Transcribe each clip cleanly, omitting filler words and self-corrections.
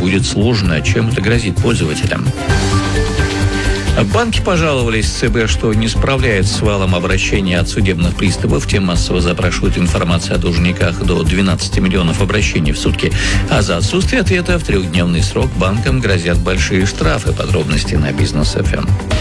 будет сложно. Чем это грозит пользователям? Банки пожаловались ЦБ, что не справляется с валом обращений от судебных приставов. Те массово запрашивают информацию о должниках, до 12 миллионов обращений в сутки. А за отсутствие ответа в 3-дневный срок банкам грозят большие штрафы. Подробности на Бизнес ФМ.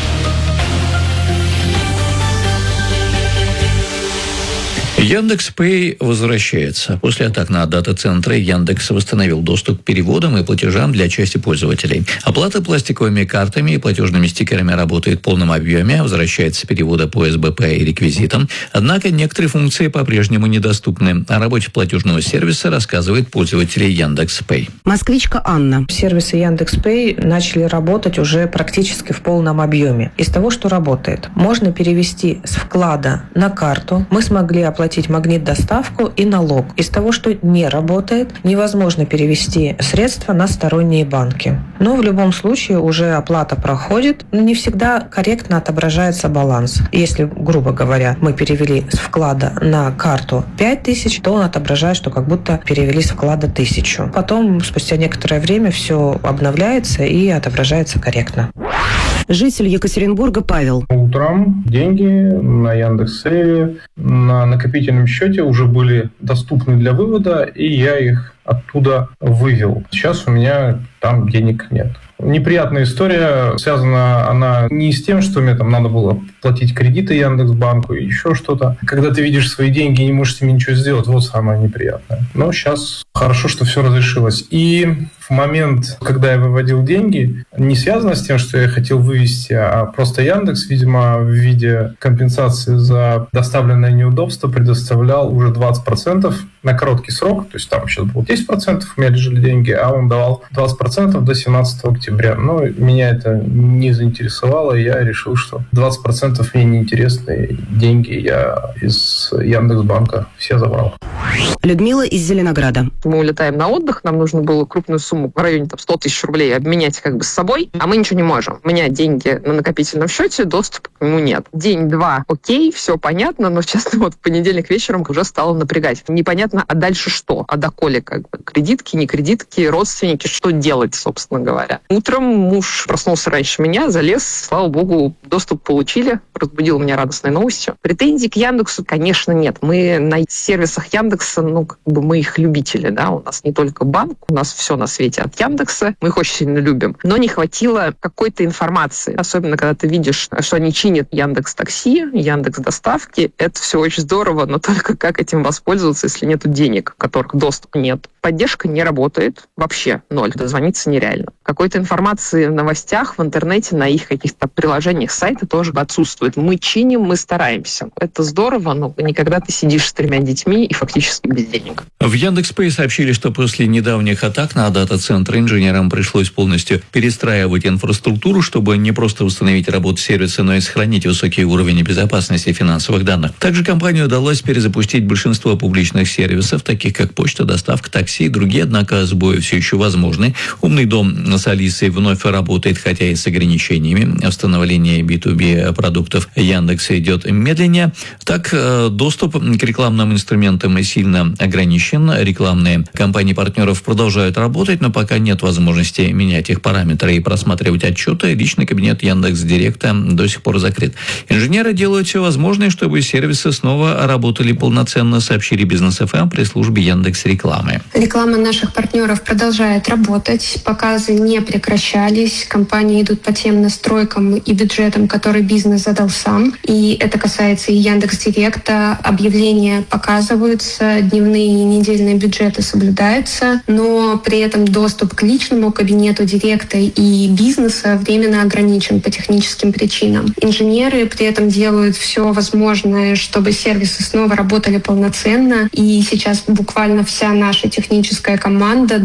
Яндекс.Пэй возвращается. После атак на дата-центры Яндекс восстановил доступ к переводам и платежам для части пользователей. Оплата пластиковыми картами и платежными стикерами работает в полном объеме, возвращается переводы по СБП и реквизитам. Однако некоторые функции по-прежнему недоступны. О работе платежного сервиса рассказывает пользователь Яндекс.Пэй. Москвичка Анна. Сервисы Яндекс.Пэй начали работать уже практически в полном объеме. Из того, что работает, можно перевести с вклада на карту. Мы смогли оплатить магнит-доставку и налог. Из того, что не работает, невозможно перевести средства на сторонние банки. Но в любом случае уже оплата проходит. Не всегда корректно отображается баланс. Если, грубо говоря, мы перевели с вклада на карту 5000, то он отображает, что как будто перевели с вклада 1000. Потом, спустя некоторое время, все обновляется и отображается корректно. Житель Екатеринбурга Павел. Утром деньги на Яндекс.Сейве на накопительном счете уже были доступны для вывода, и я их оттуда вывел. Сейчас у меня там денег нет. Неприятная история, связана она не с тем, что мне там надо было платить кредиты Яндекс.Банку и еще что-то. Когда ты видишь свои деньги и не можешь с ними ничего сделать, вот самое неприятное. Но сейчас хорошо, что все разрешилось. И в момент, когда я выводил деньги, не связано с тем, что я хотел вывести, а просто Яндекс, видимо, в виде компенсации за доставленное неудобство предоставлял уже 20% на короткий срок. То есть там сейчас было 10%, у меня лежали деньги, а он давал 20% до 17 октября. Но меня это не заинтересовало, и я решил, что 20% мне неинтересны, деньги я из Яндекс.Банка все забрал. Людмила из Зеленограда. Мы улетаем на отдых, нам нужно было крупную сумму в районе 100 тысяч рублей обменять как бы с собой, а мы ничего не можем. У меня деньги на накопительном счете, доступа к нему нет. День-два, окей, все понятно, но, честно, вот в понедельник вечером уже стало напрягать. Непонятно, а дальше что? А доколе как бы кредитки, не кредитки, родственники, что делать, собственно говоря. Утром муж проснулся раньше меня, залез, слава богу, доступ получили, разбудил меня радостной новостью. Претензий к Яндексу, конечно, нет. Мы на сервисах Яндекса, мы их любители, да, у нас не только банк, у нас все на свете от Яндекса, мы их очень сильно любим. Но не хватило какой-то информации, особенно когда ты видишь, что они чинят Яндекс.Такси, Яндекс.Доставки, это все очень здорово, но только как этим воспользоваться, если нету денег, которых доступа нет. Поддержка не работает, вообще ноль, дозвониться нереально. Какой-то информации в новостях, в интернете, на их каких-то приложениях сайта тоже отсутствует. Мы чиним, мы стараемся. Это здорово, но никогда ты сидишь с 3 детьми и фактически без денег. В Яндекс.Пэй сообщили, что после недавних атак на дата-центры инженерам пришлось полностью перестраивать инфраструктуру, чтобы не просто восстановить работу сервиса, но и сохранить высокий уровень безопасности финансовых данных. Также компании удалось перезапустить большинство публичных сервисов, таких как почта, доставка, такси и другие, однако сбои все еще возможны. Умный дом с Алисой вновь работает, хотя и с ограничениями. Восстановление B2B продуктов Яндекса идет медленнее. Так, доступ к рекламным инструментам сильно ограничен. Рекламные компании партнеров продолжают работать, но пока нет возможности менять их параметры и просматривать отчеты. Личный кабинет Яндекс.Директа до сих пор закрыт. Инженеры делают все возможное, чтобы сервисы снова работали полноценно, сообщили Бизнес ФМ при службе Яндекс.Рекламы. Реклама наших партнеров продолжает работать. Показы не прекращались. Компании идут по тем настройкам и бюджетам, которые бизнес задал сам. И это касается и Яндекс.Директа. Объявления показываются, дневные и недельные бюджеты соблюдаются, но при этом доступ к личному кабинету Директа и бизнеса временно ограничен по техническим причинам. Инженеры при этом делают все возможное, чтобы сервисы снова работали полноценно. И сейчас буквально вся наша техническая команда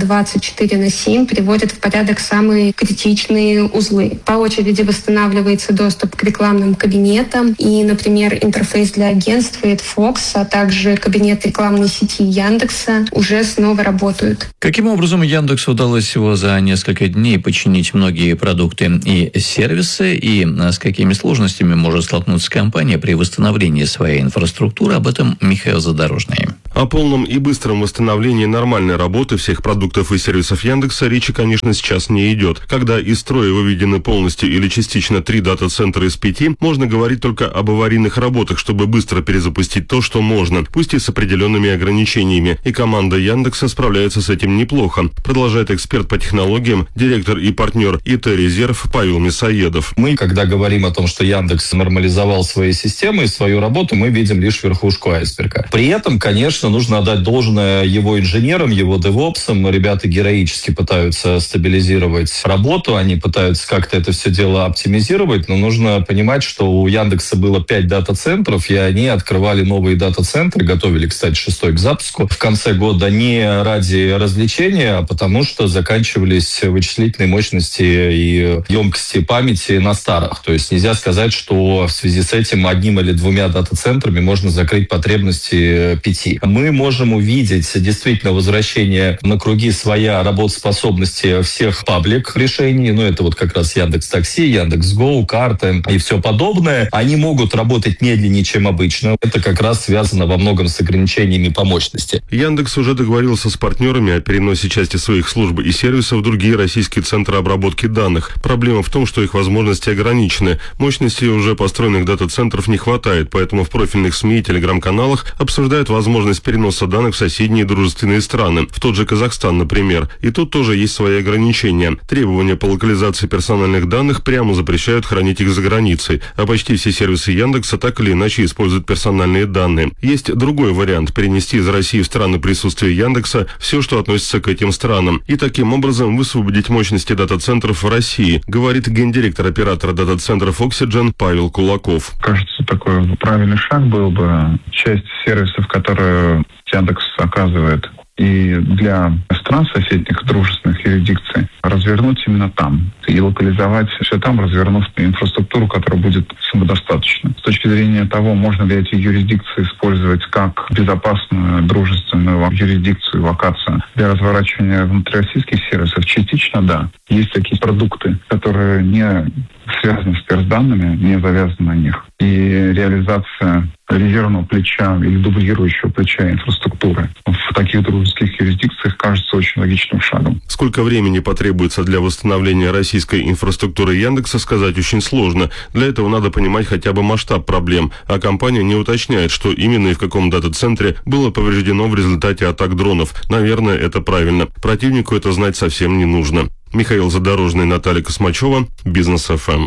24/7 приводит в порядок самые критичные узлы. По очереди восстанавливается доступ к рекламным кабинетам. И, например, интерфейс для агентства Fox, а также кабинет рекламной сети Яндекса уже снова работают. Каким образом Яндексу удалось всего за несколько дней починить многие продукты и сервисы, и с какими сложностями может столкнуться компания при восстановлении своей инфраструктуры? Об этом Михаил Задорожный. О полном и быстром восстановлении нормальной нормальной работы всех продуктов и сервисов Яндекса речи, конечно, сейчас не идет. Когда из строя выведены полностью или частично 3 дата-центра из 5, можно говорить только об аварийных работах, чтобы быстро перезапустить то, что можно, пусть и с определенными ограничениями. И команда Яндекса справляется с этим неплохо, продолжает эксперт по технологиям, директор и партнер ИТ-резерв Павел Мясоедов. Мы, когда говорим о том, что Яндекс нормализовал свои системы и свою работу, мы видим лишь верхушку айсберга. При этом, конечно, нужно отдать должное его инженерам, его девопсам. Ребята героически пытаются стабилизировать работу, они пытаются как-то это все дело оптимизировать, но нужно понимать, что у Яндекса было 5 дата-центров, и они открывали новые дата-центры, готовили, кстати, 6-й к запуску в конце года не ради развлечения, а потому что заканчивались вычислительные мощности и емкости памяти на старых. То есть нельзя сказать, что в связи с этим 1 или 2 дата-центрами можно закрыть потребности 5. Мы можем увидеть действительно возвращение на круги своя работоспособности всех паблик решений. Это вот как раз Яндекс.Такси, Яндекс.Го, карты и все подобное. Они могут работать медленнее, чем обычно. Это как раз связано во многом с ограничениями по мощности. Яндекс уже договорился с партнерами о переносе части своих служб и сервисов в другие российские центры обработки данных. Проблема в том, что их возможности ограничены. Мощности уже построенных дата-центров не хватает, поэтому в профильных СМИ и телеграм-каналах обсуждают возможность переноса данных в соседние дружественные страны, в тот же Казахстан, например. И тут тоже есть свои ограничения. Требования по локализации персональных данных прямо запрещают хранить их за границей, а почти все сервисы Яндекса так или иначе используют персональные данные. Есть другой вариант – перенести из России в страны присутствия Яндекса все, что относится к этим странам, и таким образом высвободить мощности дата-центров в России, говорит гендиректор оператора дата-центров Oxygen Павел Кулаков. Кажется, такой правильный шаг был бы часть сервисов, которые Яндекс оказывает, и для стран соседних дружественных юрисдикций развернуть именно там и локализовать все там, развернув инфраструктуру, которая будет самодостаточна. С точки зрения того, можно ли эти юрисдикции использовать как безопасную дружественную юрисдикцию, локацию для разворачивания внутрироссийских сервисов, частично да. Есть такие продукты, которые не связаны с персданными, не завязаны на них. И реализация резервного плеча или дублирующего плеча инфраструктуры в таких дружеских юрисдикциях кажется очень логичным шагом. Сколько времени потребуется для восстановления российской инфраструктуры Яндекса, сказать очень сложно. Для этого надо понимать хотя бы масштаб проблем, а компания не уточняет, что именно и в каком дата-центре было повреждено в результате атак дронов. Наверное, это правильно. Противнику это знать совсем не нужно. Михаил Задорожный, Наталья Космачева, Бизнес ФМ.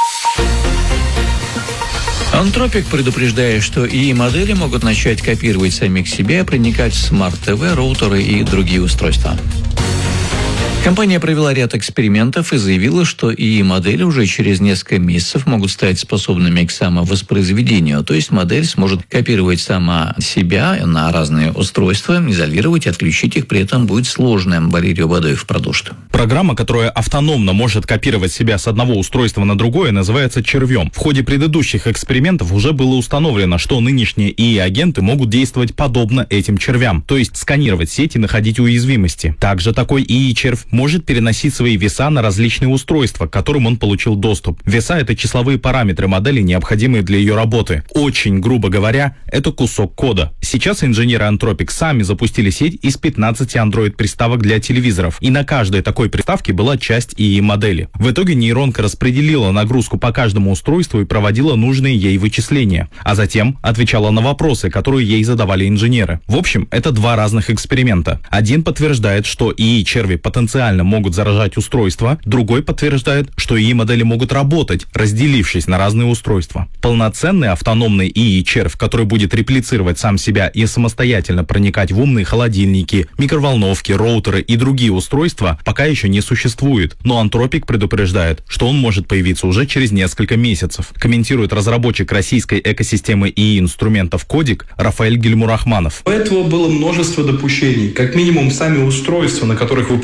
Антропик предупреждает, что ИИ-модели могут начать копировать самих себя, проникать в смарт-ТВ, роутеры и другие устройства. Компания провела ряд экспериментов и заявила, что ИИ-модели уже через несколько месяцев могут стать способными к самовоспроизведению, то есть модель сможет копировать сама себя на разные устройства, изолировать и отключить их, при этом будет сложно. Валерий Бадоев продолжит. Программа, которая автономно может копировать себя с одного устройства на другое, называется червем. В ходе предыдущих экспериментов уже было установлено, что нынешние ИИ-агенты могут действовать подобно этим червям, то есть сканировать сеть и находить уязвимости. Также такой ИИ-червь может переносить свои веса на различные устройства, к которым он получил доступ. Веса — это числовые параметры модели, необходимые для ее работы. Очень грубо говоря, это кусок кода. Сейчас инженеры Anthropic сами запустили сеть из 15 Android-приставок для телевизоров, и на каждой такой приставке была часть ИИ-модели. В итоге нейронка распределила нагрузку по каждому устройству и проводила нужные ей вычисления, а затем отвечала на вопросы, которые ей задавали инженеры. В общем, это 2 разных эксперимента. Один подтверждает, что ИИ-черви потенциально могут заражать устройства, другой подтверждает, что ИИ-модели могут работать, разделившись на разные устройства. Полноценный автономный ИИ-червь, который будет реплицировать сам себя и самостоятельно проникать в умные холодильники, микроволновки, роутеры и другие устройства, пока еще не существует. Но Anthropic предупреждает, что он может появиться уже через несколько месяцев. Комментирует разработчик российской экосистемы ИИ-инструментов Кодик Рафаэль Гельмурахманов. У этого было множество допущений. Как минимум, сами устройства, на которых выполнялась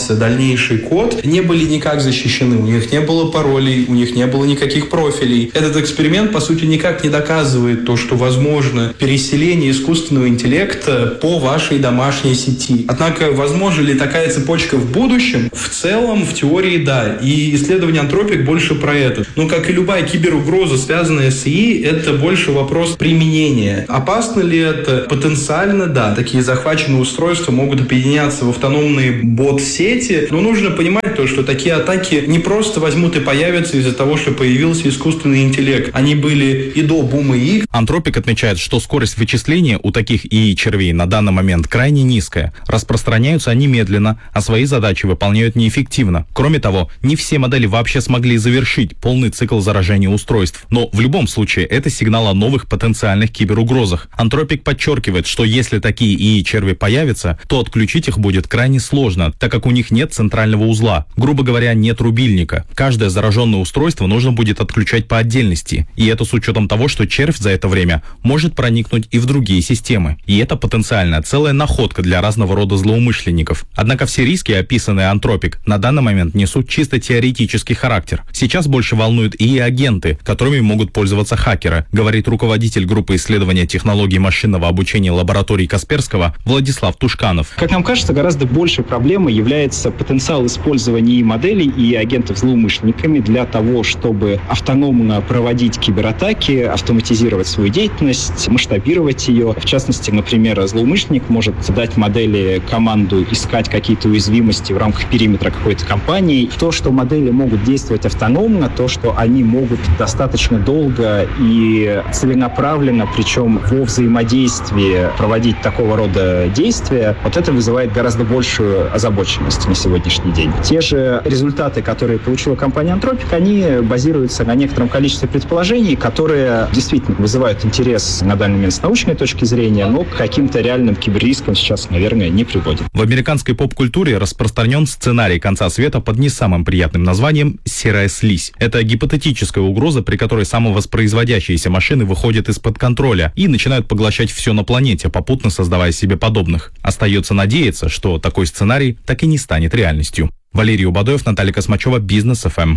менялся дальнейший код, не были никак защищены. У них не было паролей, у них не было никаких профилей. Этот эксперимент, по сути, никак не доказывает то, что возможно переселение искусственного интеллекта по вашей домашней сети. Однако, возможно ли такая цепочка в будущем? В целом, в теории, да. И исследование Anthropic больше про это. Но, как и любая киберугроза, связанная с ИИ, это больше вопрос применения. Опасно ли это? Потенциально, да. Такие захваченные устройства могут объединяться в автономные бот-сети. Но нужно понимать то, что такие атаки не просто возьмут и появятся из-за того, что появился искусственный интеллект. Они были и до бума ИИ. Anthropic отмечает, что скорость вычисления у таких ИИ-червей на данный момент крайне низкая. Распространяются они медленно, а свои задачи выполняют неэффективно. Кроме того, не все модели вообще смогли завершить полный цикл заражения устройств. Но в любом случае это сигнал о новых потенциальных киберугрозах. Anthropic подчеркивает, что если такие ИИ-черви появятся, то отключить их будет крайне сложно, так как у них нет центрального узла. Грубо говоря, нет рубильника. Каждое зараженное устройство нужно будет отключать по отдельности. И это с учетом того, что червь за это время может проникнуть и в другие системы. И это потенциально целая находка для разного рода злоумышленников. Однако все риски, описанные Anthropic, на данный момент несут чисто теоретический характер. Сейчас больше волнуют ИИ-агенты, которыми могут пользоваться хакеры, говорит руководитель группы исследования технологий машинного обучения лаборатории Касперского Владислав Тушканов. Как нам кажется, гораздо большей проблемой является потенциал использования ИИ-моделей и агентов злоумышленниками для того, чтобы автономно проводить кибератаки, автоматизировать свою деятельность, масштабировать ее. В частности, например, злоумышленник может дать модели команду искать какие-то уязвимости в рамках периметра какой-то компании. То, что модели могут действовать автономно, то, что они могут достаточно долго и целенаправленно, причем во взаимодействии проводить такого рода действия, вот это вызывает гораздо большую озабоченность на сегодняшний день. Те же результаты, которые получила компания Anthropic, они базируются на некотором количестве предположений, которые действительно вызывают интерес на данный момент с научной точки зрения, но к каким-то реальным киберрискам сейчас, наверное, не приводит. В американской поп-культуре распространен сценарий конца света под не самым приятным названием «серая слизь». Это гипотетическая угроза, при которой самовоспроизводящиеся машины выходят из-под контроля и начинают поглощать все на планете, попутно создавая себе подобных. Остается надеяться, что такой сценарий так и не станет реальностью. Валерий Убадоев, Наталья Космачева, Бизнес ФМ.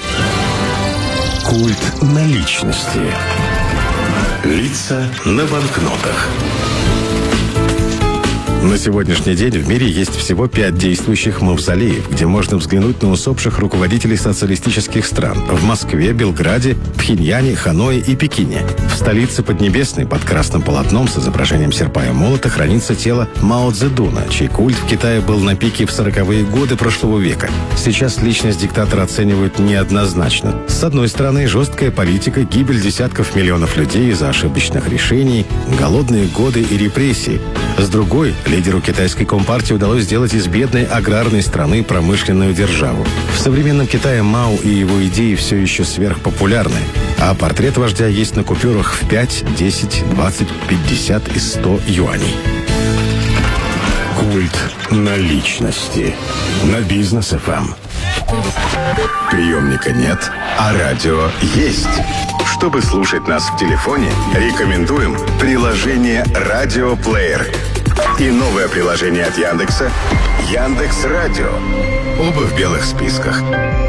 Культ наличности. Лица на банкнотах. На сегодняшний день в мире есть всего 5 действующих мавзолеев, где можно взглянуть на усопших руководителей социалистических стран в Москве, Белграде, Пхеньяне, Ханое и Пекине. В столице Поднебесной под красным полотном с изображением серпа и молота хранится тело Мао Цзэдуна, чей культ в Китае был на пике в 40-е годы прошлого века. Сейчас личность диктатора оценивают неоднозначно. С одной стороны, жесткая политика, гибель десятков миллионов людей из-за ошибочных решений, голодные годы и репрессии. С другой, лидеру китайской компартии удалось сделать из бедной аграрной страны промышленную державу. В современном Китае Мао и его идеи все еще сверхпопулярны, а портрет вождя есть на купюрах в 5, 10, 20, 50 и 100 юаней. Культ наличности. На Бизнес ФМ. Приемника нет, а радио есть. Чтобы слушать нас в телефоне, рекомендуем приложение «Радиоплеер» и новое приложение от Яндекса «Яндекс.Радио». Оба в белых списках.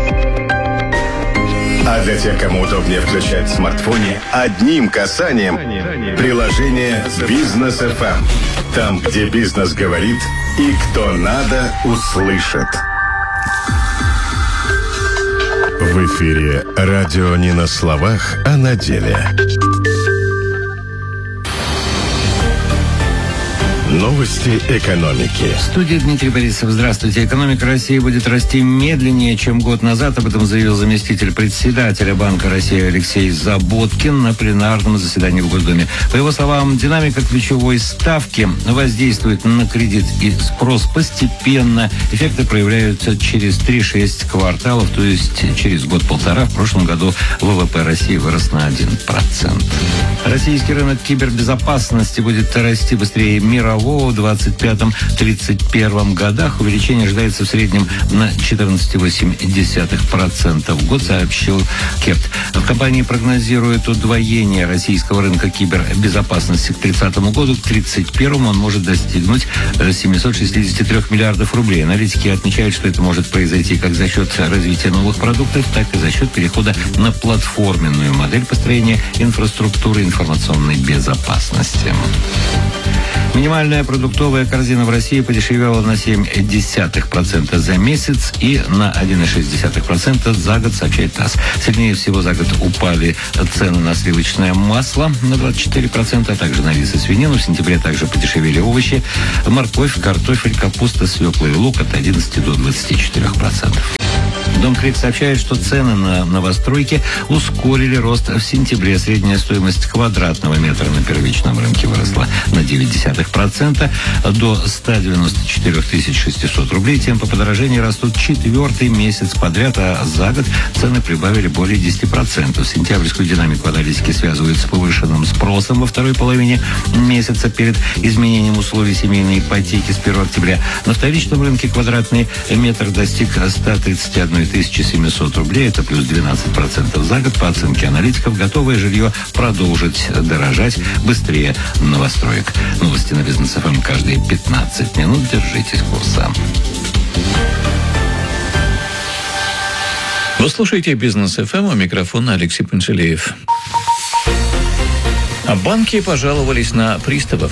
А для тех, кому удобнее включать в смартфоне, одним касанием приложение «Бизнес ФМ». Там, где бизнес говорит и кто надо, услышит. В эфире радио не на словах, а на деле. Новости экономики. В студии Дмитрий Борисов. Здравствуйте. Экономика России будет расти медленнее, чем год назад. Об этом заявил заместитель председателя Банка России Алексей Заботкин на пленарном заседании в Госдуме. По его словам, динамика ключевой ставки воздействует на кредит и спрос постепенно. Эффекты проявляются через 3-6 кварталов, то есть через год-полтора. В прошлом году ВВП России вырос на 1%. Российский рынок кибербезопасности будет расти быстрее мирового. всего в 25-31 годах увеличение ожидается в среднем на 14,8% в год, сообщил Кепт. В компании прогнозируют удвоение российского рынка кибербезопасности к 30 году. К 31 он может достигнуть 763 миллиардов рублей. Аналитики отмечают, что это может произойти как за счет развития новых продуктов, так и за счет перехода на платформенную модель построения инфраструктуры информационной безопасности. Минимальная продуктовая корзина в России подешевела на 0,7% за месяц и на 1,6% за год, сообщает ТАСС. Сильнее всего за год упали цены на сливочное масло на 24%, а также на рис и свинину. В сентябре также подешевели овощи, морковь, картофель, капуста, свекла и лук от 11 до 24%. Дом Крик сообщает, что цены на новостройки ускорили рост в сентябре. Средняя стоимость квадратного метра на первичном рынке выросла на 0,9% до 194 600 рублей. Темпы подорожания растут 4-й месяц подряд, а за год цены прибавили более 10%. Сентябрьскую динамику аналитики связывают с повышенным спросом во второй половине месяца перед изменением условий семейной ипотеки с 1 октября. На вторичном рынке квадратный метр достиг 131 700 рублей, это плюс 12% за год. По оценке аналитиков, готовое жилье продолжит дорожать быстрее новостроек. Новости на Бизнес ФМ каждые 15 минут. Держитесь курса. Вы слушаете Бизнес ФМ, у микрофона Алексей Панчелеев. Банки пожаловались на приставов.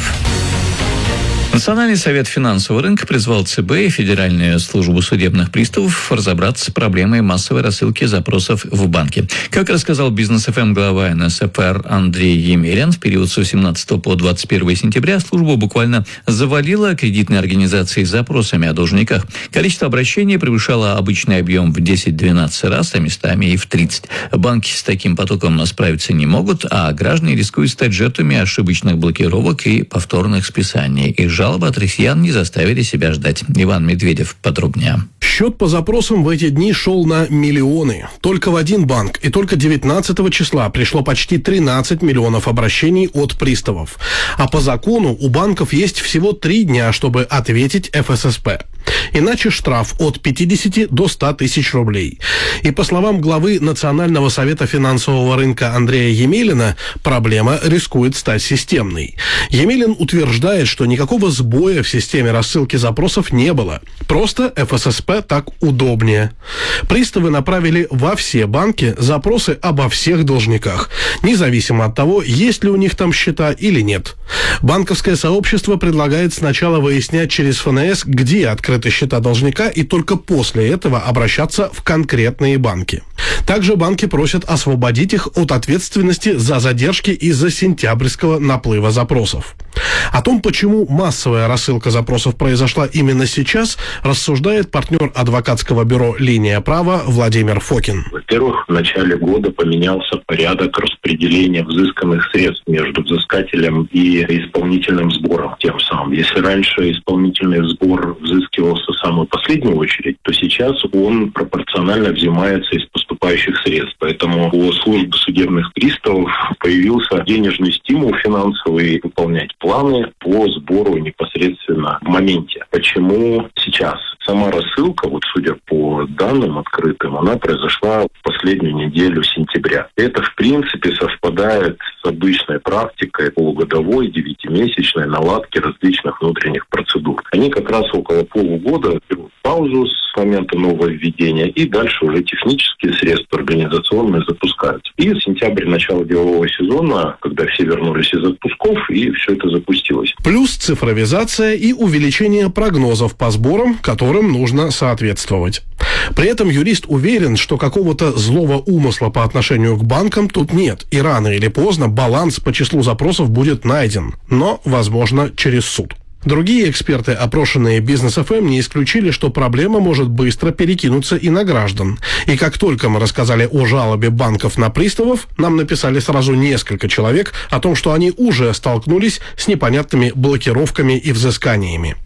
Национальный совет финансового рынка призвал ЦБ и Федеральную службу судебных приставов разобраться с проблемой массовой рассылки запросов в банки. Как рассказал Бизнес ФМ глава НСФР Андрей Емелин, в период с 18 по 21 сентября служба буквально завалила кредитные организации запросами о должниках. Количество обращений превышало обычный объем в 10-12 раз, а местами и в 30. Банки с таким потоком справиться не могут, а граждане рискуют стать жертвами ошибочных блокировок и повторных списаний. И жалобы от россиян не заставили себя ждать. Иван Медведев подробнее. Счет по запросам в эти дни шел на миллионы. Только в один банк и только 19 числа пришло почти 13 миллионов обращений от приставов. А по закону у банков есть всего 3 дня, чтобы ответить ФССП. Иначе штраф от 50 до 100 тысяч рублей. И по словам главы Национального совета финансового рынка Андрея Емелина, проблема рискует стать системной. Емелин утверждает, что никакого сбоя в системе рассылки запросов не было. Просто ФССП так удобнее. Приставы направили во все банки запросы обо всех должниках, независимо от того, есть ли у них там счета или нет. Банковское сообщество предлагает сначала выяснять через ФНС, где открыты счета должника, и только после этого обращаться в конкретные банки. Также банки просят освободить их от ответственности за задержки из-за сентябрьского наплыва запросов. О том, почему массовая рассылка запросов произошла именно сейчас, рассуждает партнер адвокатского бюро «Линия права» Владимир Фокин. Во-первых, в начале года поменялся порядок распределения взысканных средств между взыскателем и исполнительным сбором. Тем самым, если раньше исполнительный сбор взыскивался в самую последнюю очередь, то сейчас он пропорционально взимается из поступающих средств. Поэтому у службы судебных приставов появился денежный стимул финансовый выполнять планы по сбору непосредственно в моменте. Почему сейчас? Сама рассылка, вот судя по данным открытым, она произошла в последнюю неделю сентября. Это, в принципе, совпадает с обычной практикой полугодовой, 9-месячной наладки различных внутренних процедур. Они как раз около полугода берут паузу с момента нововведения, и дальше уже технические средства организационные запускаются. И сентябрь, начало делового сезона, когда все вернулись из отпусков, и все это запустилось. Плюс цифровизация и увеличение прогнозов по сборам, которым нужно соответствовать. При этом юрист уверен, что какого-то злого умысла по отношению к банкам тут нет, и рано или поздно баланс по числу запросов будет найден, но, возможно, через суд. Другие эксперты, опрошенные Бизнес ФМ, не исключили, что проблема может быстро перекинуться и на граждан. И как только мы рассказали о жалобе банков на приставов, нам написали сразу несколько человек о том, что они уже столкнулись с непонятными блокировками и взысканиями.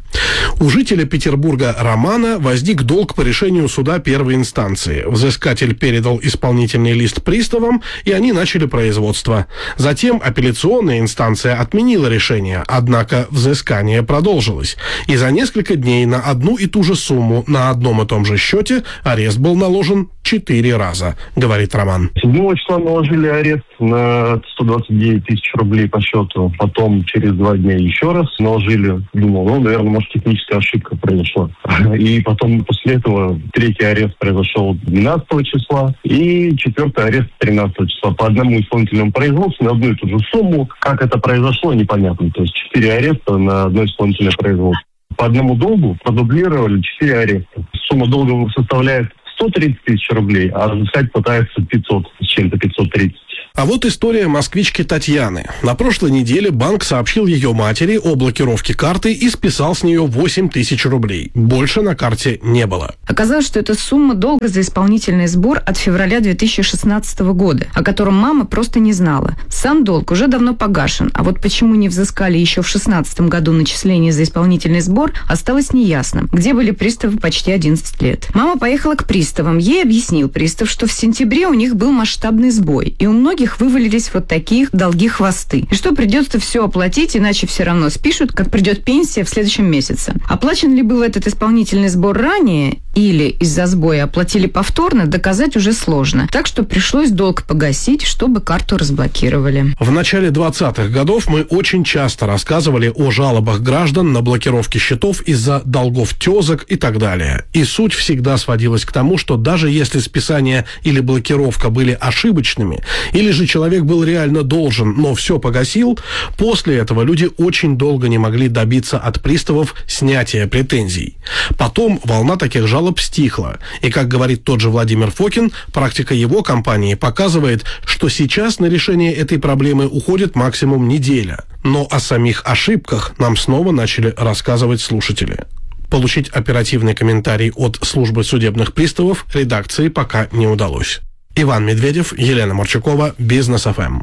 У жителя Петербурга Романа возник долг по решению суда первой инстанции. Взыскатель передал исполнительный лист приставам, и они начали производство. Затем апелляционная инстанция отменила решение, однако взыскание продолжилось. И за несколько дней на одну и ту же сумму на одном и том же счете арест был наложен 4 раза, говорит Роман. 7 числа наложили арест на 129 тысяч рублей по счету. Потом через 2 дня еще раз наложили. Думал, наверное, может, техническая ошибка произошла. И потом после этого 3-й арест произошел 12 числа и 4-й арест 13 числа. По одному исполнительному производству на одну и ту же сумму. Как это произошло, непонятно. То есть 4 ареста на одно исполнительное производство. По одному долгу продублировали 4 ареста. Сумма долга составляет 130 тысяч рублей, а взыскать пытается 500 с чем-то, 530. А вот история москвички Татьяны. На прошлой неделе банк сообщил ее матери о блокировке карты и списал с нее 8 тысяч рублей. Больше на карте не было. Оказалось, что это сумма долга за исполнительный сбор от февраля 2016 года, о котором мама просто не знала. Сам долг уже давно погашен, а вот почему не взыскали еще в 2016 году начисление за исполнительный сбор, осталось неясным, где были приставы почти 11 лет. Мама поехала к приставам. Ей объяснил пристав, что в сентябре у них был масштабный сбой, и у многих вывалились вот такие долги-хвосты. И что придется все оплатить, иначе все равно спишут, как придет пенсия в следующем месяце. Оплачен ли был этот исполнительный сбор ранее или из-за сбоя оплатили повторно, доказать уже сложно. Так что пришлось долг погасить, чтобы карту разблокировали. В начале 20-х годов мы очень часто рассказывали о жалобах граждан на блокировки счетов из-за долгов тезок и так далее. И суть всегда сводилась к тому, что даже если списание или блокировка были ошибочными, или же человек был реально должен, но все погасил, после этого люди очень долго не могли добиться от приставов снятия претензий. Потом волна таких жалоб стихла. И, как говорит тот же Владимир Фокин, практика его компании показывает, что сейчас на решение этой проблемы уходит максимум неделя. Но о самих ошибках нам снова начали рассказывать слушатели. Получить оперативный комментарий от службы судебных приставов редакции пока не удалось. Иван Медведев, Елена Марчукова, Бизнес ФМ.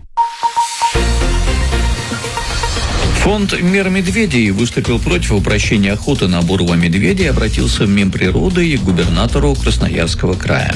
Фонд «Мир медведей» выступил против упрощения охоты на бурого медведя и обратился в Минприроды и к губернатору Красноярского края.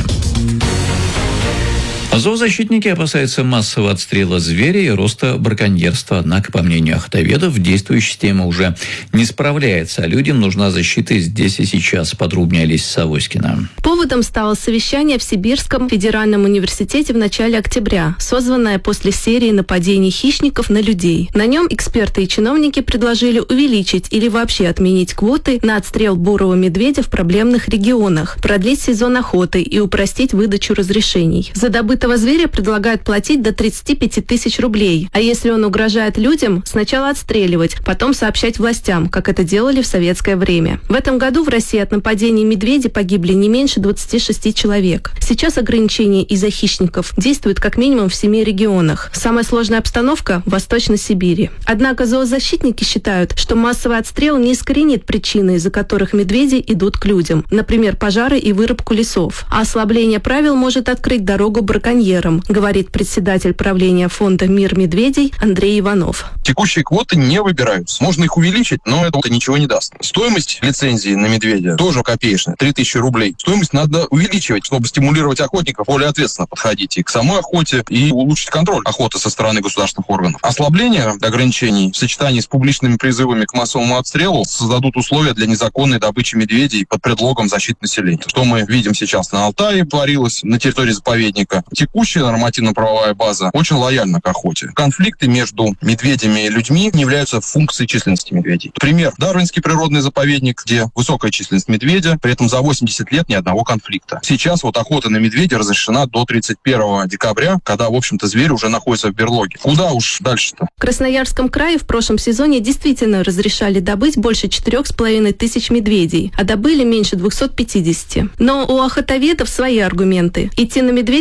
Зоозащитники опасаются массового отстрела зверя и роста браконьерства. Однако, по мнению охотоведов, действующая система уже не справляется, а людям нужна защита здесь и сейчас. Подробнее Олеся Савоськина. Поводом стало совещание в Сибирском федеральном университете в начале октября, созванное после серии нападений хищников на людей. На нем эксперты и чиновники предложили увеличить или вообще отменить квоты на отстрел бурого медведя в проблемных регионах, продлить сезон охоты и упростить выдачу разрешений. За добытого зверя предлагают платить до 35 тысяч рублей. А если он угрожает людям, сначала отстреливать, потом сообщать властям, как это делали в советское время. В этом году в России от нападений медведей погибли не меньше 26 человек. Сейчас ограничения из-за хищников действуют как минимум в 7 регионах. Самая сложная обстановка в Восточной Сибири. Однако зоозащитники считают, что массовый отстрел не искоренит причины, из-за которых медведи идут к людям. Например, пожары и вырубку лесов. А ослабление правил может открыть дорогу браконьерам, говорит председатель правления фонда «Мир медведей» Андрей Иванов. Текущие квоты не выбираются. Можно их увеличить, но это ничего не даст. Стоимость лицензии на медведя тоже копеечная, 3000 рублей. Стоимость надо увеличивать, чтобы стимулировать охотников более ответственно подходить и к самой охоте, и улучшить контроль охоты со стороны государственных органов. Ослабление ограничений в сочетании с публичными призывами к массовому отстрелу создадут условия для незаконной добычи медведей под предлогом защиты населения. Что мы видим сейчас на Алтае творилось, на территории заповедника. Текущая нормативно-правовая база очень лояльна к охоте. Конфликты между медведями и людьми не являются функцией численности медведей. Пример. Дарвинский природный заповедник, где высокая численность медведя, при этом за 80 лет ни одного конфликта. Сейчас вот охота на медведя разрешена до 31 декабря, когда, в общем-то, зверь уже находится в берлоге. Куда уж дальше-то? В Красноярском крае в прошлом сезоне действительно разрешали добыть больше 4,5 тысяч медведей, а добыли меньше 250. Но у охотоведов свои аргументы. Идти на медведя стало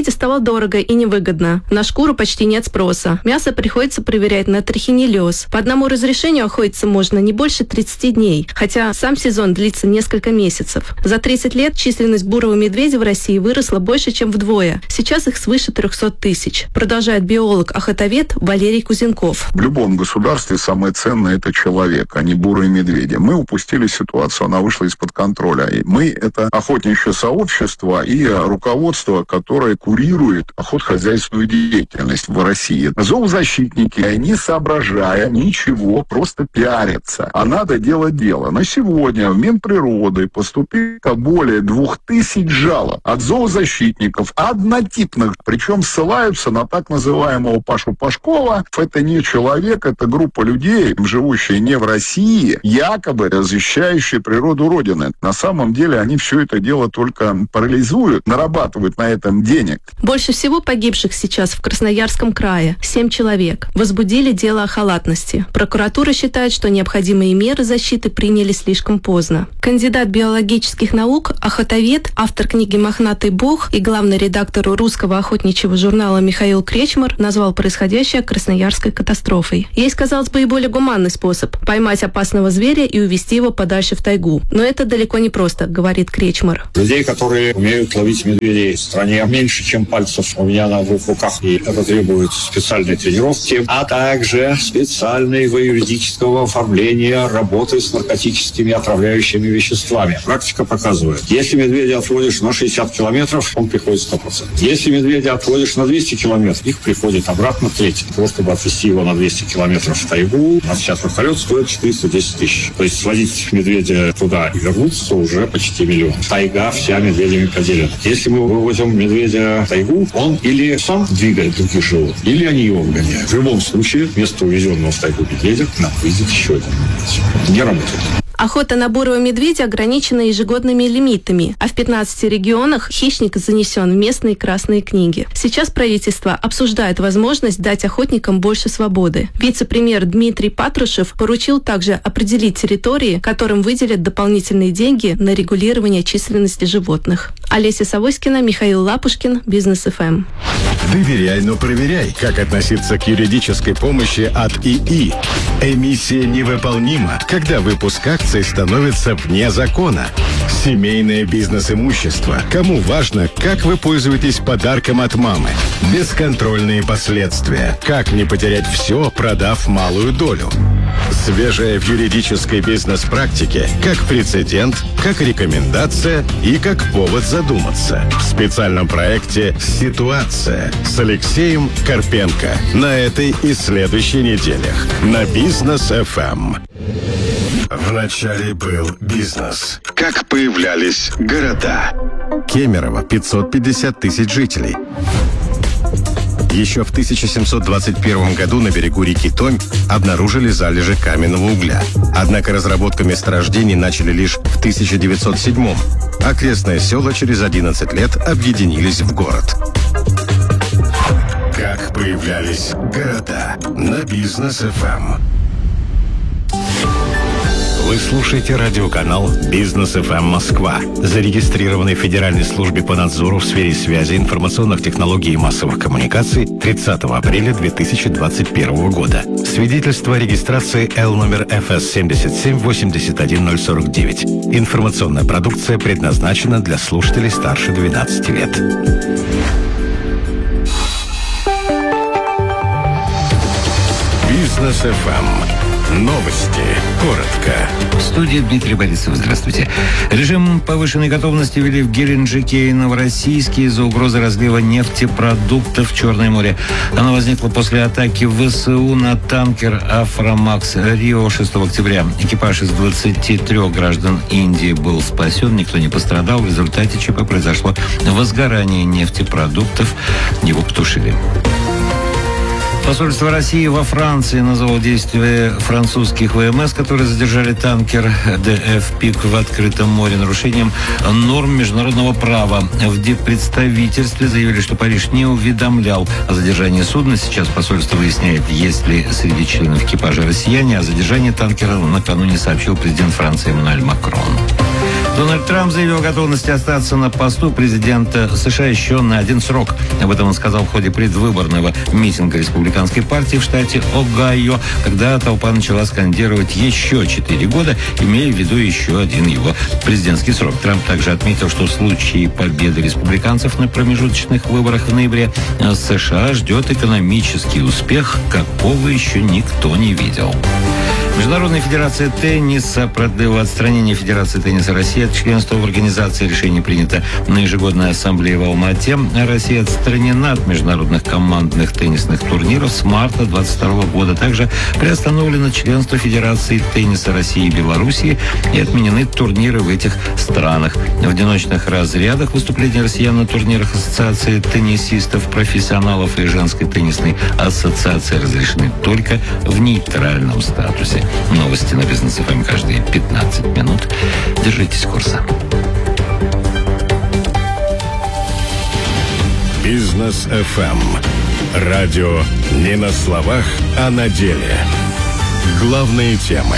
дорого и невыгодно. На шкуру почти нет спроса. Мясо приходится проверять на трихинеллез. По одному разрешению охотиться можно не больше 30 дней, хотя сам сезон длится несколько месяцев. За 30 лет численность бурого медведя в России выросла больше, чем вдвое. Сейчас их свыше 300 тысяч. Продолжает биолог-охотовед Валерий Кузенков. В любом государстве самое ценное – это человек, а не бурые медведи. Мы упустили ситуацию, она вышла из-под контроля. И мы – это охотничье сообщество и руководство, которое курирует охотхозяйственную деятельность в России. Зоозащитники, не соображая ничего, просто пиарятся. А надо делать дело. На сегодня в Минприроды поступило более 2000 жалоб от зоозащитников, однотипных, причем ссылаются на так называемого Пашу Пашкова. Это не человек, это группа людей, живущие не в России, якобы защищающие природу Родины. На самом деле они все это дело только парализуют, нарабатывают на этом денег. Больше всего погибших сейчас в Красноярском крае. 7 человек. Возбудили дело о халатности. Прокуратура считает, что необходимые меры защиты приняли слишком поздно. Кандидат биологических наук, охотовед, автор книги «Мохнатый бог» и главный редактор русского охотничьего журнала Михаил Кречмар назвал происходящее красноярской катастрофой. Есть, казалось бы, и более гуманный способ – поймать опасного зверя и увезти его подальше в тайгу. Но это далеко не просто, говорит Кречмар. Людей, которые умеют ловить медведей в стране, меньше, чем пальцев у меня на двух руках. И это требует специальной тренировки, а также специального юридического оформления работы с наркотическими отравляющими веществами. Практика показывает, если медведя отводишь на 60 километров, он приходит 100%. Если медведя отводишь на 200 километров, их приходит обратно треть. Для того, чтобы отвезти его на 200 километров в тайгу, у нас сейчас вертолет стоит 410 тысяч. То есть свозить медведя туда и вернуться уже почти миллион. Тайга вся медведями поделена. Если мы вывозим медведя в тайгу, он или сам двигает других животных, или они его вгоняют. В любом случае, вместо увезенного в тайгу медведя нам выйдет еще один медведь. Не работает. Охота на бурого медведя ограничена ежегодными лимитами, а в 15 регионах хищник занесен в местные красные книги. Сейчас правительство обсуждает возможность дать охотникам больше свободы. Вице-премьер Дмитрий Патрушев поручил также определить территории, которым выделят дополнительные деньги на регулирование численности животных. Олеся Савоськина, Михаил Лапушкин, Бизнес ФМ. Доверяй, но проверяй, как относиться к юридической помощи от ИИ. Эмиссия невыполнима, когда выпуск акций становится вне закона. Семейное бизнес-имущество. Кому важно, как вы пользуетесь подарком от мамы. Бесконтрольные последствия. Как не потерять все, продав малую долю. Свежее в юридической бизнес-практике, как прецедент, как рекомендация и как повод задуматься. В специальном проекте «Ситуация» с Алексеем Карпенко. На этой и следующей неделях. На Бизнес ФМ. Вначале был бизнес. Как появлялись города. Кемерово, 550 тысяч жителей. Еще в 1721 году на берегу реки Томь обнаружили залежи каменного угля. Однако разработка месторождений начали лишь в 1907-м. Окрестные села через 11 лет объединились в город. Как появлялись города на Бизнес ФМ. Вы слушаете радиоканал «Бизнес ФМ Москва», зарегистрированный в Федеральной службе по надзору в сфере связи, информационных технологий и массовых коммуникаций 30 апреля 2021 года. Свидетельство о регистрации Л номер ФС 7781049. Информационная продукция предназначена для слушателей старше 12 лет. Бизнес ФМ. Новости. Коротко. В студии Дмитрий Борисов. Здравствуйте. Режим повышенной готовности ввели в Геленджике и Новороссийске из-за угрозы разлива нефтепродуктов в Черное море. Она возникла после атаки ВСУ на танкер «Афромакс Рио» 6 октября. Экипаж из 23 граждан Индии был спасен, никто не пострадал. В результате ЧП произошло возгорание нефтепродуктов. Его потушили. Посольство России во Франции назвало действия французских ВМС, которые задержали танкер ДФ «Пик» в открытом море, нарушением норм международного права. В диппредставительстве заявили, что Париж не уведомлял о задержании судна. Сейчас посольство выясняет, есть ли среди членов экипажа россияне. О задержании танкера накануне сообщил президент Франции Эммануэль Макрон. Дональд Трамп заявил о готовности остаться на посту президента США еще на один срок. Об этом он сказал в ходе предвыборного митинга республиканской партии в штате Огайо, когда толпа начала скандировать еще 4 года, имея в виду еще один его президентский срок. Трамп также отметил, что в случае победы республиканцев на промежуточных выборах в ноябре США ждет экономический успех, какого еще никто не видел. Международная федерация тенниса продлила отстранение Федерации тенниса России от членства в организации. Решение принято на ежегодной ассамблее в Алма-Ате. Россия отстранена от международных командных теннисных турниров с марта 2022 года. Также приостановлено членство Федерации тенниса России и Белоруссии и отменены турниры в этих странах. В одиночных разрядах выступления россиян на турнирах Ассоциации теннисистов, профессионалов и Женской теннисной ассоциации разрешены только в нейтральном статусе. Новости на Бизнес ФМ каждые 15 минут. Держитесь курса. Бизнес ФМ. Радио не на словах, а на деле. Главные темы.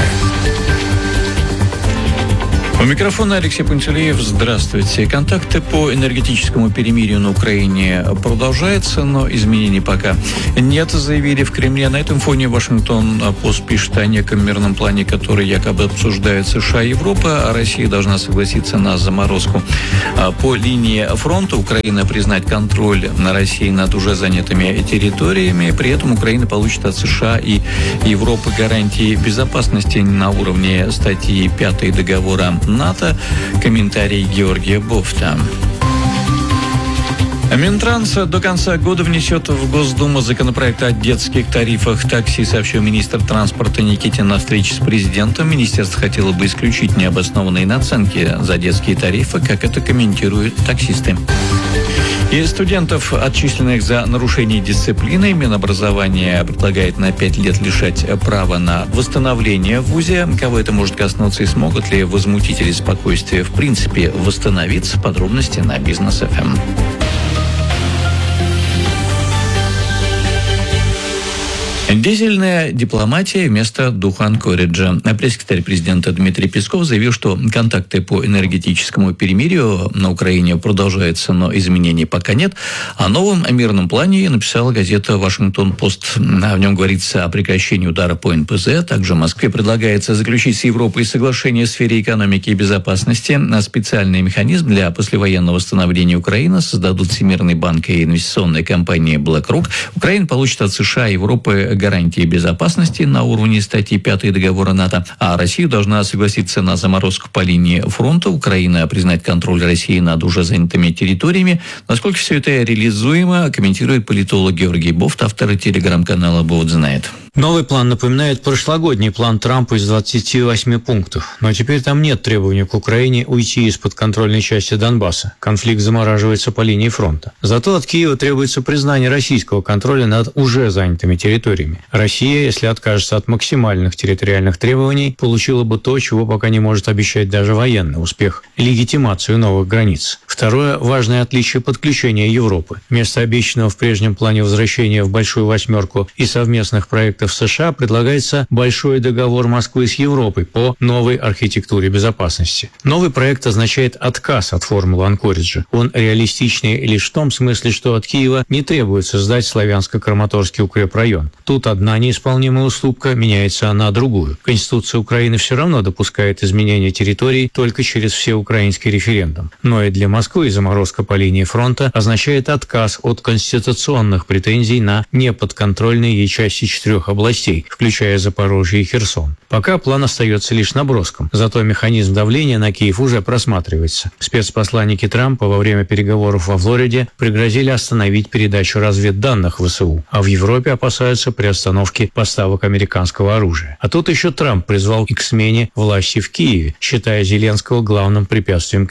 У микрофона Алексей Пантелеев. Здравствуйте. Контакты по энергетическому перемирию на Украине продолжаются, но изменений пока нет, заявили в Кремле. На этом фоне Вашингтон-Пост пишет о неком мирном плане, который якобы обсуждают США и Европа, а Россия должна согласиться на заморозку. По линии фронта Украина признать контроль на России над уже занятыми территориями. При этом Украина получит от США и Европы гарантии безопасности на уровне статьи 5 договора НАТО. Комментарий Георгия Бофта. Минтранс до конца года внесет в Госдуму законопроект о детских тарифах такси, сообщил министр транспорта Никитин на встрече с президентом. Министерство хотело бы исключить необоснованные наценки за детские тарифы, как это комментируют таксисты. И студентов, отчисленных за нарушение дисциплины, Минобразование предлагает на 5 лет лишать права на восстановление в ВУЗе. Кого это может коснуться и смогут ли возмутители спокойствия в принципе восстановиться? Подробности на Бизнес ФМ. Дизельная дипломатия вместо духа Анкориджа. Пресс-секретарь президента Дмитрий Песков заявил, что контакты по энергетическому перемирию на Украине продолжаются, но изменений пока нет. О новом мирном плане написала газета «Вашингтон-Пост». В нем говорится о прекращении удара по НПЗ. Также Москве предлагается заключить с Европой соглашение в сфере экономики и безопасности. Специальный механизм для послевоенного восстановления Украины создадут Всемирный банк и инвестиционная компания BlackRock. Украина получит от США и Европы гарантии безопасности на уровне статьи 5 договора НАТО, а Россия должна согласиться на заморозку по линии фронта. Украина признать контроль России над уже занятыми территориями. Насколько все это реализуемо, комментирует политолог Георгий Бофт, автор телеграм-канала «Бофт знает». Новый план напоминает прошлогодний план Трампа из 28 пунктов. Но теперь там нет требования к Украине уйти из подконтрольной части Донбасса. Конфликт замораживается по линии фронта. Зато от Киева требуется признание российского контроля над уже занятыми территориями. Россия, если откажется от максимальных территориальных требований, получила бы то, чего пока не может обещать даже военный успех – легитимацию новых границ. Второе важное отличие – подключения Европы. Вместо обещанного в прежнем плане возвращения в Большую Восьмерку и совместных проектов в США предлагается большой договор Москвы с Европой по новой архитектуре безопасности. Новый проект означает отказ от формулы Анкориджа. Он реалистичнее лишь в том смысле, что от Киева не требуется сдать Славянско-Краматорский укрепрайон. Тут одна неисполнимая уступка меняется на другую. Конституция Украины все равно допускает изменение территорий только через всеукраинский референдум. Но и для Москвы заморозка по линии фронта означает отказ от конституционных претензий на неподконтрольные ей части 4 областей, включая Запорожье и Херсон. Пока план остается лишь наброском, зато механизм давления на Киев уже просматривается. Спецпосланники Трампа во время переговоров во Флориде пригрозили остановить передачу разведданных ВСУ, а в Европе опасаются приостановки поставок американского оружия. А тут еще Трамп призвал к смене власти в Киеве, считая Зеленского главным препятствием к миру.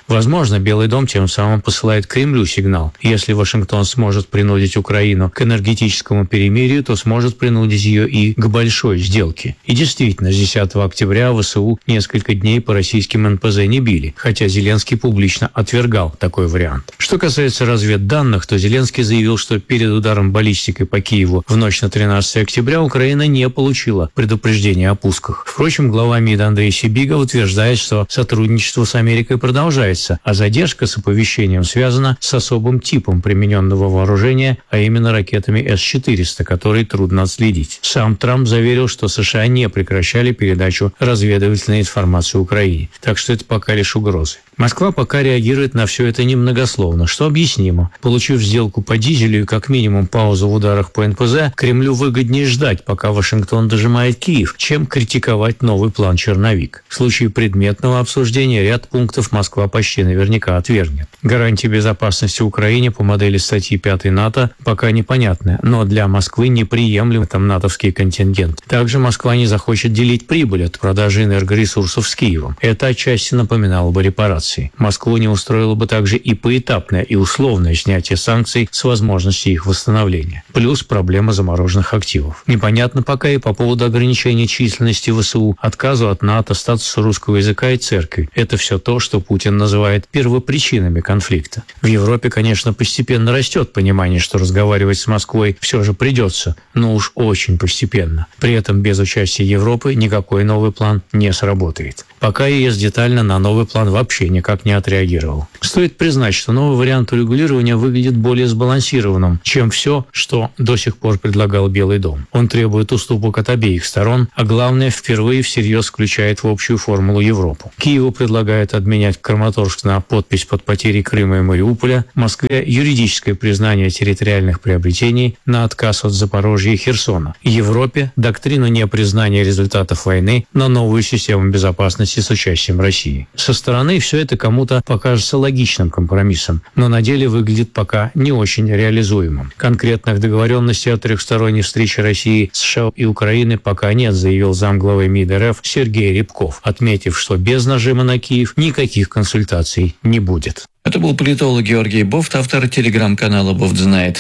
Возможно, Белый дом тем самым посылает Кремлю сигнал. Если Вашингтон сможет принудить Украину к энергетическому перемирию, то сможет принудить ее и к большой сделке. И действительно, с 10 октября ВСУ несколько дней по российским НПЗ не били, хотя Зеленский публично отвергал такой вариант. Что касается разведданных, то Зеленский заявил, что перед ударом баллистикой по Киеву в ночь на 13 октября Украина не получила предупреждения о пусках. Впрочем, глава МИД Андрей Сибига утверждает, что сотрудничество с Америкой продолжается, а задержка с оповещением связана с особым типом примененного вооружения, а именно ракетами С-400, которые трудно отследить. Сам Трамп заверил, что США не прекращали передачу разведывательной информации Украине, так что это пока лишь угрозы. Москва пока реагирует на все это немногословно, что объяснимо. Получив сделку по дизелю и как минимум паузу в ударах по НПЗ, Кремлю выгоднее ждать, пока Вашингтон дожимает Киев, чем критиковать новый план «Черновик». В случае предметного обсуждения ряд пунктов Москва почти наверняка отвергнет. Гарантии безопасности Украине по модели статьи 5 НАТО пока непонятны, но для Москвы неприемлем там натовский контингент. Также Москва не захочет делить прибыль от продажи энергоресурсов с Киевом. Это отчасти напоминало бы репарации. Москву не устроило бы также и поэтапное и условное снятие санкций с возможностью их восстановления. Плюс проблема замороженных активов. Непонятно пока и по поводу ограничения численности ВСУ, отказу от НАТО, статуса русского языка и церкви. Это все то, что Путин называет первопричинами конфликта. В Европе, конечно, постепенно растет понимание, что разговаривать с Москвой все же придется, но уж очень постепенно. При этом без участия Европы никакой новый план не сработает. Пока ЕС детально на новый план вообще никак не отреагировал. Стоит признать, что новый вариант урегулирования выглядит более сбалансированным, чем все, что до сих пор предлагал Белый дом. Он требует уступок от обеих сторон, а главное, впервые всерьез включает в общую формулу Европу. Киеву предлагают обменять Краматорск на подпись под потерей Крыма и Мариуполя, Москве юридическое признание территориальных приобретений на отказ от Запорожья и Херсона. Европе доктрину непризнания результатов войны на новую систему безопасности с участием России. Со стороны все это кому-то покажется логичным компромиссом, но на деле выглядит пока не очень реализуемым. Конкретных договоренностей о трехсторонней встрече России, США и Украины пока нет, заявил замглавы МИД РФ Сергей Рябков, отметив, что без нажима на Киев никаких консультаций не будет. Это был политолог Георгий Бофт, автор телеграм-канала «Бофт знает».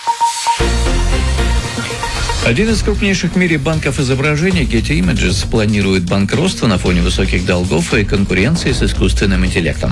Один из крупнейших в мире банков изображений, Getty Images, планирует банкротство на фоне высоких долгов и конкуренции с искусственным интеллектом.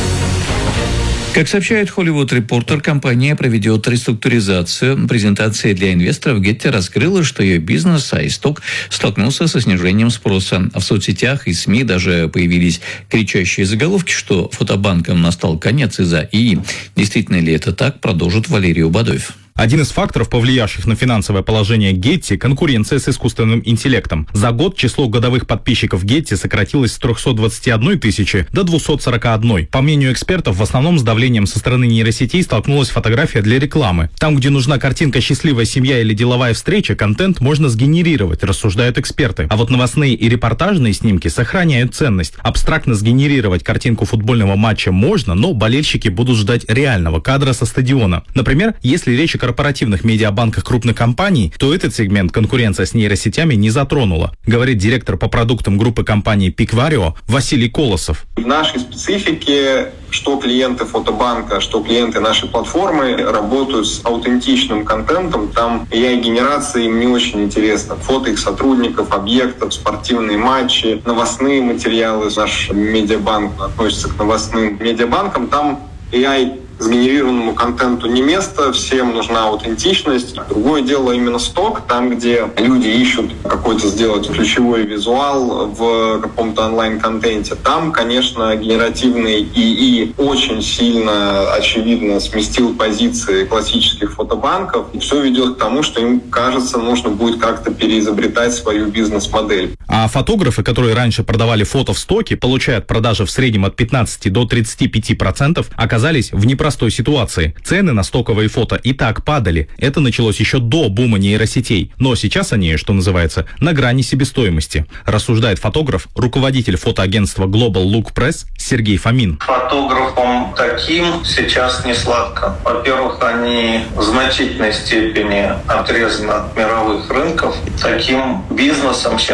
Как сообщает Hollywood Reporter, компания проведет реструктуризацию. Презентация для инвесторов Getty раскрыла, что ее бизнес iStock столкнулся со снижением спроса. А в соцсетях и СМИ даже появились кричащие заголовки, что фотобанкам настал конец из-за ИИ. Действительно ли это так, продолжит Валерий Убадоев. Один из факторов, повлиявших на финансовое положение Getty – конкуренция с искусственным интеллектом. За год число годовых подписчиков Getty сократилось с 321 тысячи до 241. По мнению экспертов, в основном с давлением со стороны нейросетей столкнулась фотография для рекламы. Там, где нужна картинка «Счастливая семья» или «Деловая встреча», контент можно сгенерировать, рассуждают эксперты. А вот новостные и репортажные снимки сохраняют ценность. Абстрактно сгенерировать картинку футбольного матча можно, но болельщики будут ждать реального кадра со стадиона. Например, если речь о корпоративных медиабанках крупных компаний, то этот сегмент конкуренция с нейросетями не затронула, говорит директор по продуктам группы компании Picvario Василий Колосов. В нашей специфике что клиенты фотобанка, что клиенты нашей платформы работают с аутентичным контентом. Там AI-генерация им не очень интересна. Фото их сотрудников, объектов, спортивные матчи, новостные материалы. Наш медиабанк относится к новостным медиабанкам. Там AI сгенерированному контенту не место, всем нужна аутентичность. Другое дело именно сток, там, где люди ищут какой-то сделать ключевой визуал в каком-то онлайн-контенте. Там, конечно, генеративный ИИ очень сильно, очевидно, сместил позиции классических фотобанков. И все ведет к тому, что им, кажется, нужно будет как-то переизобретать свою бизнес-модель. А фотографы, которые раньше продавали фото в стоке, получают продажи в среднем от 15 до 35%, оказались в непростой ситуации. Цены на стоковые фото и так падали. Это началось еще до бума нейросетей. Но сейчас они, что называется, на грани себестоимости. Рассуждает фотограф, руководитель фотоагентства Global Look Press Сергей Фомин. Фотографам таким сейчас не сладко. Во-первых, они в значительной степени отрезаны от мировых рынков. Таким бизнесом сейчас занимаются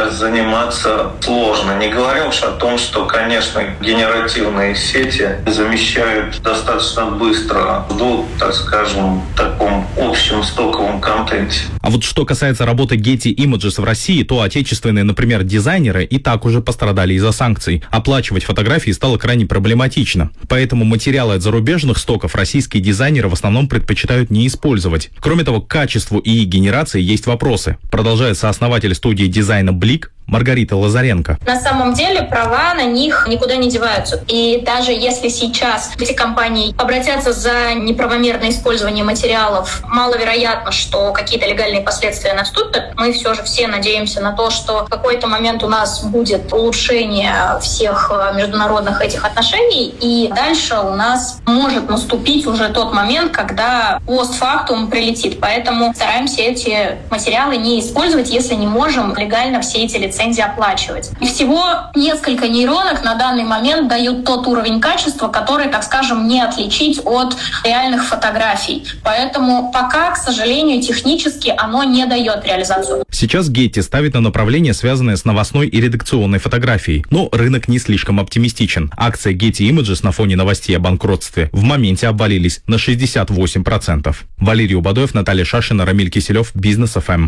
заниматься сложно. Не говоря уж о том, что, конечно, генеративные сети замещают достаточно быстро в, так скажем, таком общем стоковом контенте. А вот что касается работы Getty Images в России, то отечественные, например, дизайнеры и так уже пострадали из-за санкций. Оплачивать фотографии стало крайне проблематично. Поэтому материалы от зарубежных стоков российские дизайнеры в основном предпочитают не использовать. Кроме того, к качеству и генерации есть вопросы. Продолжает сооснователь студии дизайна «Блик» Маргарита Лазаренко. На самом деле права на них никуда не деваются. И даже если сейчас эти компании обратятся за неправомерное использование материалов, маловероятно, что какие-то легальные последствия наступят. Мы все же все надеемся на то, что в какой-то момент у нас будет улучшение всех международных этих отношений, и дальше у нас может наступить уже тот момент, когда постфактум прилетит. Поэтому стараемся эти материалы не использовать, если не можем легально все эти лицензии оплачивать. И всего несколько нейронок на данный момент дают тот уровень качества, который, так скажем, не отличить от реальных фотографий. Поэтому пока, к сожалению, технически оно не дает реализацию. Сейчас Getty ставит на направление, связанное с новостной и редакционной фотографией. Но рынок не слишком оптимистичен. Акции Getty Images на фоне новостей о банкротстве в моменте обвалились на 68%. Валерий Убадоев, Наталья Шашина, Рамиль Киселев, Бизнес ФМ.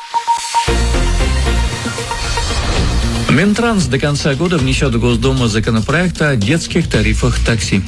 Минтранс до конца года внесет в Госдуму законопроект о детских тарифах такси.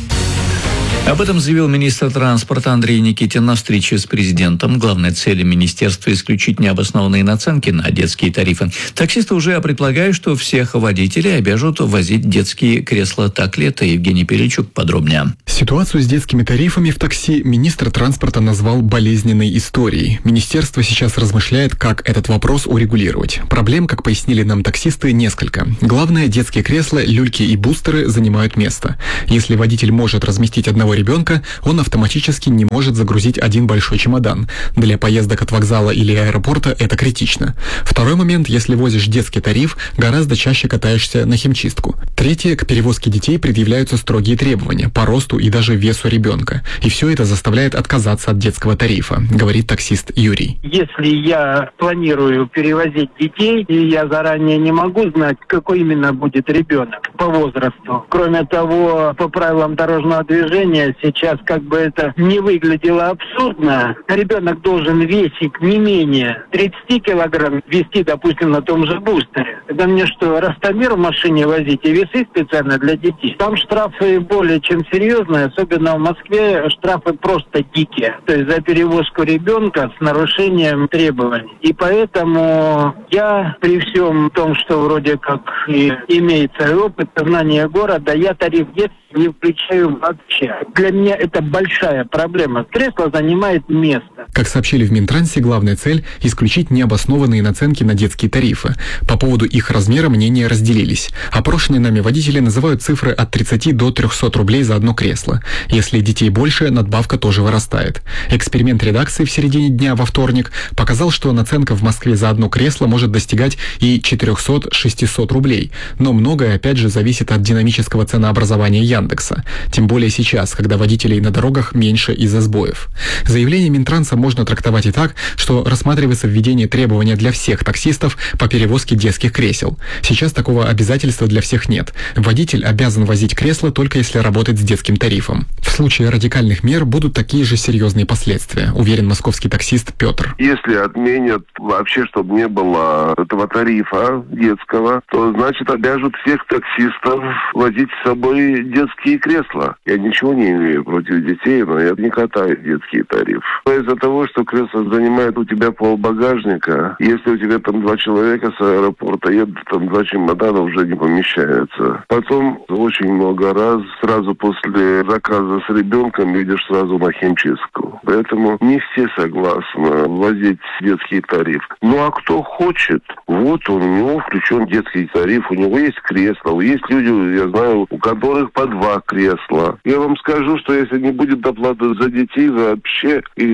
Об этом заявил министр транспорта Андрей Никитин на встрече с президентом. Главной целью министерства исключить необоснованные наценки на детские тарифы. Таксисты уже предполагают, что всех водителей обяжут возить детские кресла. Так ли это? Евгений Перельчук подробнее. Ситуацию с детскими тарифами в такси министр транспорта назвал болезненной историей. Министерство сейчас размышляет, как этот вопрос урегулировать. Проблем, как пояснили нам таксисты, несколько. Главное, детские кресла, люльки и бустеры занимают место. Если водитель может разместить одного ребенка, он автоматически не может загрузить один большой чемодан. Для поездок от вокзала или аэропорта это критично. Второй момент, если возишь детский тариф, гораздо чаще катаешься на химчистку. Третье, к перевозке детей предъявляются строгие требования по росту и даже весу ребенка. И все это заставляет отказаться от детского тарифа, говорит таксист Юрий. Если я планирую перевозить детей, и я заранее не могу знать, какой именно будет ребенок по возрасту. Кроме того, по правилам дорожного движения сейчас как бы это не выглядело абсурдно. Ребенок должен весить не менее 30 килограмм, вести, допустим, на том же бустере. Это мне что, ростомер в машине возить и весы специально для детей? Там штрафы более чем серьезные, особенно в Москве штрафы просто дикие. То есть за перевозку ребенка с нарушением требований. И поэтому я при всем том, что вроде как и имеется опыт, знание города, я тариф детский не включаю вообще. Для меня это большая проблема. Кресло занимает место. Как сообщили в Минтрансе, главная цель – исключить необоснованные наценки на детские тарифы. По поводу их размера мнения разделились. Опрошенные нами водители называют цифры от 30 до 300 рублей за одно кресло. Если детей больше, надбавка тоже вырастает. Эксперимент редакции в середине дня во вторник показал, что наценка в Москве за одно кресло может достигать и 400-600 рублей. Но многое, опять же, зависит от динамического ценообразования Яндекса. Тем более сейчас, когда водителей на дорогах меньше из-за сбоев. Заявление Минтранса можно трактовать и так, что рассматривается введение требования для всех таксистов по перевозке детских кресел. Сейчас такого обязательства для всех нет. Водитель обязан возить кресло только если работает с детским тарифом. В случае радикальных мер будут такие же серьезные последствия, уверен московский таксист Петр. Если отменят вообще, чтобы не было этого тарифа детского, то значит обяжут всех таксистов возить с собой детские кресла. Я ничего не имею против детей, но я не катаю детский тариф. Из-за того, что кресло занимает у тебя полбагажника, если у тебя там 2 человека с аэропорта едут, там 2 чемодана уже не помещаются. Потом очень много раз сразу после заказа с ребенком едешь сразу на химчистку. Поэтому не все согласны возить детский тариф. Ну а кто хочет, вот он, у него включен детский тариф, у него есть кресло, есть люди, я знаю, у которых по 2 кресла. Я вам скажу, что если не будет доплаты за детей вообще, и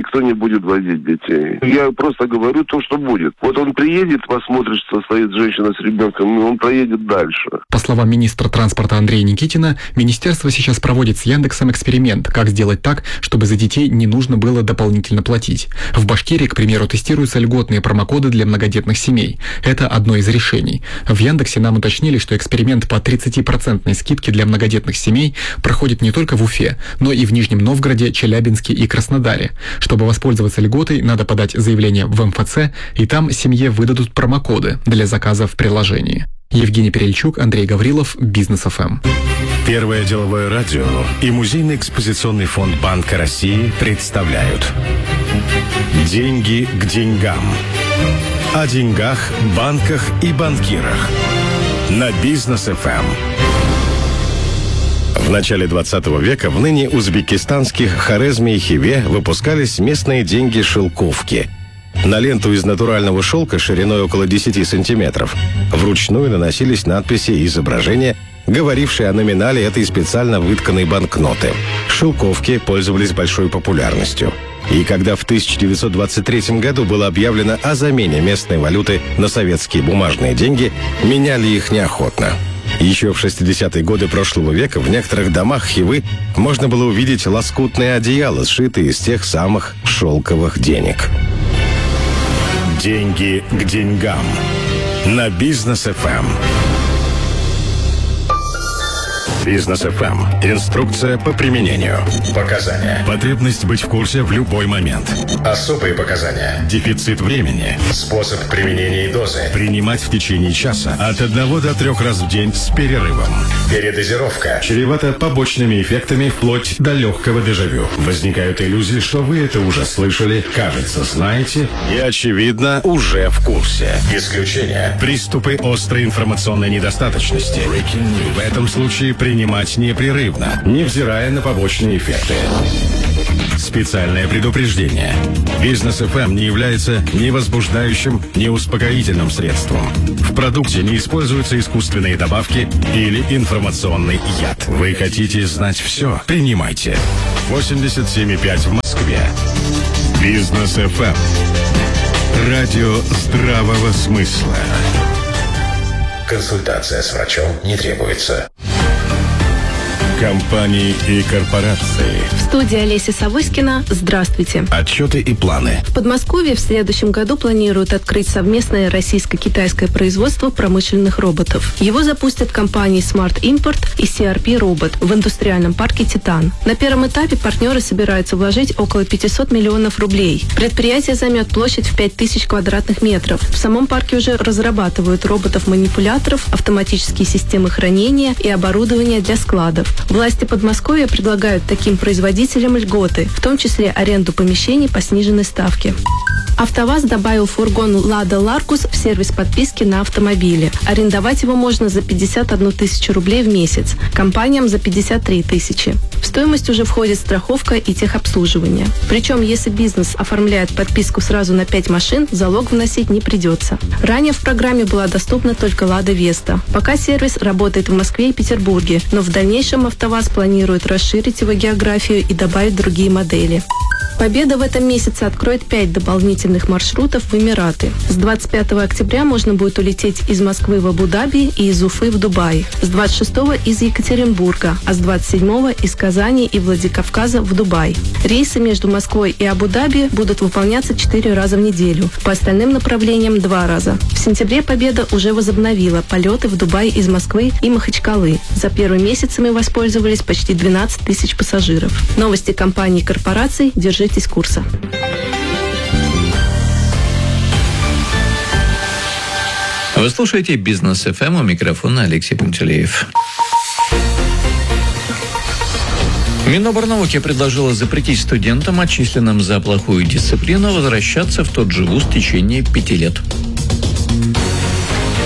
никто не будет возить детей. Я просто говорю то, что будет. Вот он приедет, посмотрит, что стоит женщина с ребенком, и он проедет дальше. По словам министра транспорта Андрея Никитина, министерство сейчас проводит с Яндексом эксперимент, как сделать так, чтобы за детей не нужно было дополнительно платить. В Башкирии, к примеру, тестируются льготные промокоды для многодетных семей. Это одно из решений. В Яндексе нам уточнили, что эксперимент по 30% скидке для многодетных семей проходит не только в Уфе, но и в Нижнем Новгороде, Челябинске и Краснодаре. Чтобы воспользоваться льготой, надо подать заявление в МФЦ, и там семье выдадут промокоды для заказа в приложении. Евгений Перельчук, Андрей Гаврилов, Бизнес ФМ. Первое деловое радио и Музейный экспозиционный фонд Банка России представляют «Деньги к деньгам». О деньгах, банках и банкирах. На Бизнес ФМ. В начале 20 века в ныне узбекистанских Хорезме и Хиве выпускались местные деньги-шелковки. На ленту из натурального шелка шириной около 10 сантиметров вручную наносились надписи и изображения, говорившие о номинале этой специально вытканной банкноты. Шелковки пользовались большой популярностью. И когда в 1923 году было объявлено о замене местной валюты на советские бумажные деньги, меняли их неохотно. Еще в 60-е годы прошлого века в некоторых домах Хивы можно было увидеть лоскутные одеяла, сшитые из тех самых шелковых денег. Деньги к деньгам. На Бизнес ФМ. Бизнес ФМ. Инструкция по применению. Показания. Потребность быть в курсе в любой момент. Особые показания. Дефицит времени. Способ применения и дозы. Принимать в течение часа от 1 до 3 раз в день с перерывом. Передозировка. Чревата побочными эффектами вплоть до легкого дежавю. Возникают иллюзии, что вы это уже слышали, кажется, знаете и, очевидно, уже в курсе. Исключение. Приступы острой информационной недостаточности. В этом случае принимать непрерывно, невзирая на побочные эффекты. Специальное предупреждение. Бизнес ФМ не является ни возбуждающим, ни успокоительным средством. В продукте не используются искусственные добавки или информационный яд. Вы хотите знать все? Принимайте. 87,5 в Москве. Бизнес ФМ. Радио здравого смысла. Консультация с врачом не требуется. Компании и корпорации. В студии Олеся Савыскина. Здравствуйте. Отчеты и планы. В Подмосковье в следующем году планируют открыть совместное российско-китайское производство промышленных роботов. Его запустят компании Smart Import и CRP Robot в индустриальном парке «Титан». На первом этапе партнеры собираются вложить около 500 миллионов рублей. Предприятие займет площадь в 5000 квадратных метров. В самом парке уже разрабатывают роботов-манипуляторов, автоматические системы хранения и оборудование для складов. Власти Подмосковья предлагают таким производителям льготы, в том числе аренду помещений по сниженной ставке. АвтоВАЗ добавил фургон «Лада Ларгус» в сервис подписки на автомобили. Арендовать его можно за 51 тысячу рублей в месяц, компаниям за 53 тысячи. В стоимость уже входит страховка и техобслуживание. Причем, если бизнес оформляет подписку сразу на 5 машин, залог вносить не придется. Ранее в программе была доступна только «Лада Веста». Пока сервис работает в Москве и Петербурге, но в дальнейшем АвтоВАЗ планирует расширить его географию и добавить другие модели. Победа в этом месяце откроет 5 дополнительных маршрутов в Эмираты. С 25 октября можно будет улететь из Москвы в Абу-Даби и из Уфы в Дубай. С 26 из Екатеринбурга, а с 27 из Казани и Владикавказа в Дубай. Рейсы между Москвой и Абу-Даби будут выполняться 4 раза в неделю. По остальным направлениям 2 раза. В сентябре Победа уже возобновила полеты в Дубай из Москвы и Махачкалы. За первый месяц ими воспользовались почти 12 тысяч пассажиров. Новости компаний и корпораций. Держитесь курса. Вы слушаете Бизнес ФМ, у микрофона Алексей Пантелеев. Миноборнауки предложила запретить студентам, отчисленным за плохую дисциплину, возвращаться в тот же вуз в течение 5 лет.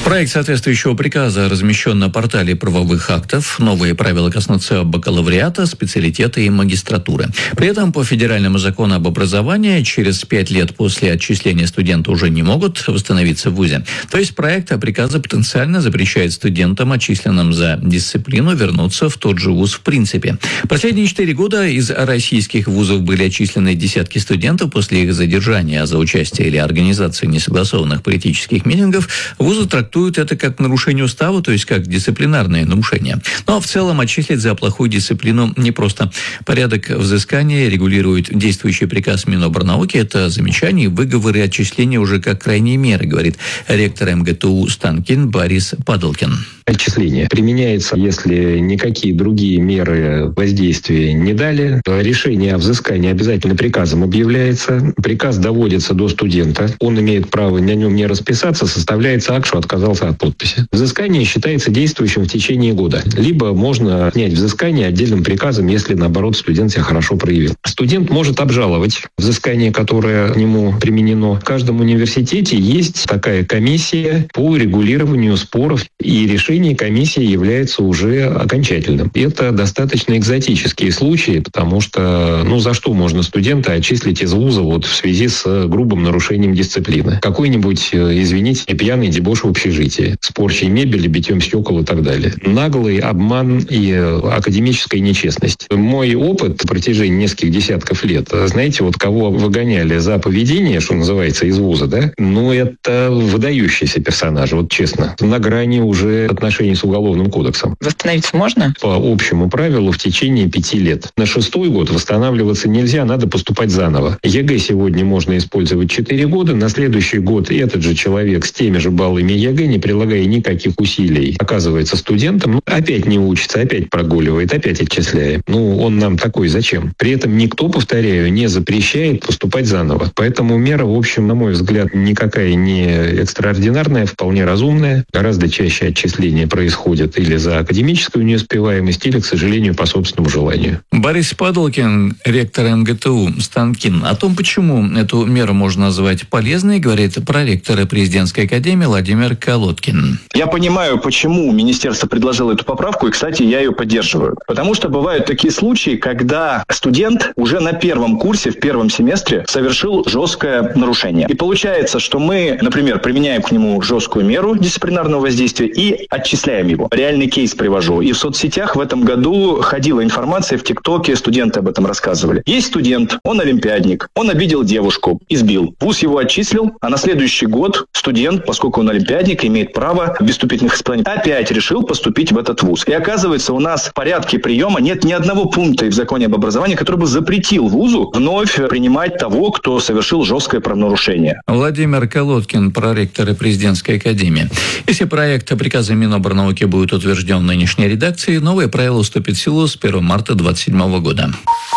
Проект соответствующего приказа размещен на портале правовых актов. Новые правила коснутся бакалавриата, специалитета и магистратуры. При этом по федеральному закону об образовании через 5 лет после отчисления студента уже не могут восстановиться в вузе. То есть проект приказа потенциально запрещает студентам, отчисленным за дисциплину, вернуться в тот же вуз в принципе. Последние 4 года из российских вузов были отчислены десятки студентов после их задержания за участие или организацию несогласованных политических митингов. Вузы трактуют это как нарушение устава, то есть как дисциплинарное нарушение. Но в целом отчислить за плохую дисциплину непросто. Порядок взыскания регулирует действующий приказ Минобрнауки. Это замечания, выговоры и отчисления уже как крайние меры, говорит ректор МГТУ Станкин Борис Падалкин. Отчисление применяется, если никакие другие меры воздействия не дали. Решение о взыскании обязательно приказом объявляется. Приказ доводится до студента. Он имеет право на нем не расписаться. Составляется акт, что отказался от подписи. Взыскание считается действующим в течение года. Либо можно снять взыскание отдельным приказом, если, наоборот, студент себя хорошо проявил. Студент может обжаловать взыскание, которое к нему применено. В каждом университете есть такая комиссия по регулированию споров, и решение комиссии является уже окончательным. Это достаточно экзотические случаи, потому что, за что можно студента отчислить из вуза в связи с грубым нарушением дисциплины? Какой-нибудь, извините, пьяный дебош в общежитии, с порчей мебели, битьем стекол и так далее. Наглый обман и академическая нечестность. Мой опыт в протяжении нескольких десятков лет, знаете, кого выгоняли за поведение, что называется, из вуза, да? Это выдающиеся персонажи, честно. На грани уже отношений с Уголовным кодексом. Восстановиться можно? По общему правилу в течение 5 лет. На 6-й год восстанавливаться нельзя, надо поступать заново. ЕГЭ сегодня можно использовать 4 года, на следующий год этот же человек с теми же баллами ЕГЭ, не прилагая никаких усилий, оказывается студентом, опять не учится, опять прогуливает, опять отчисляем. Он нам такой зачем? При этом никто, повторяю, не запрещает поступать заново. Поэтому мера, в общем, на мой взгляд, никакая не экстраординарная, вполне разумная. Гораздо чаще отчисления происходят или за академическую неуспеваемость, или, к сожалению, по собственному желанию. Борис Падалкин, ректор МГТУ Станкин. О том, почему эту меру можно назвать полезной, говорит проректор президентской академии Владимир Колодкин. Я понимаю, почему министерство предложило эту поправку, и, кстати, я ее поддерживаю. Потому что бывают такие случаи, когда студент уже на первом курсе, в первом семестре совершил жесткое нарушение. И получается, что мы, например, применяем к нему жесткую меру дисциплинарного воздействия и отчисляем его. Реальный кейс привожу. И в соцсетях в этом году ходила информация, в ТикТоке студенты об этом рассказывали. Есть студент, он олимпиадник, он обидел девушку, избил. Вуз его отчислил, а на следующий год студент, поскольку он олимпиадник, имеет право без вступительных испытаний, опять решил поступить в этот вуз. И оказывается, у нас в порядке приема нет ни одного пункта в законе об образовании, который бы запретил вузу вновь принимать того, кто совершил жесткое правонарушение. Владимир Колодкин, проректор президентской академии. Если проект приказа Минобрнауки будет утвержден в нынешней редакции, новые правила вступят в силу с 1 марта 2027 года.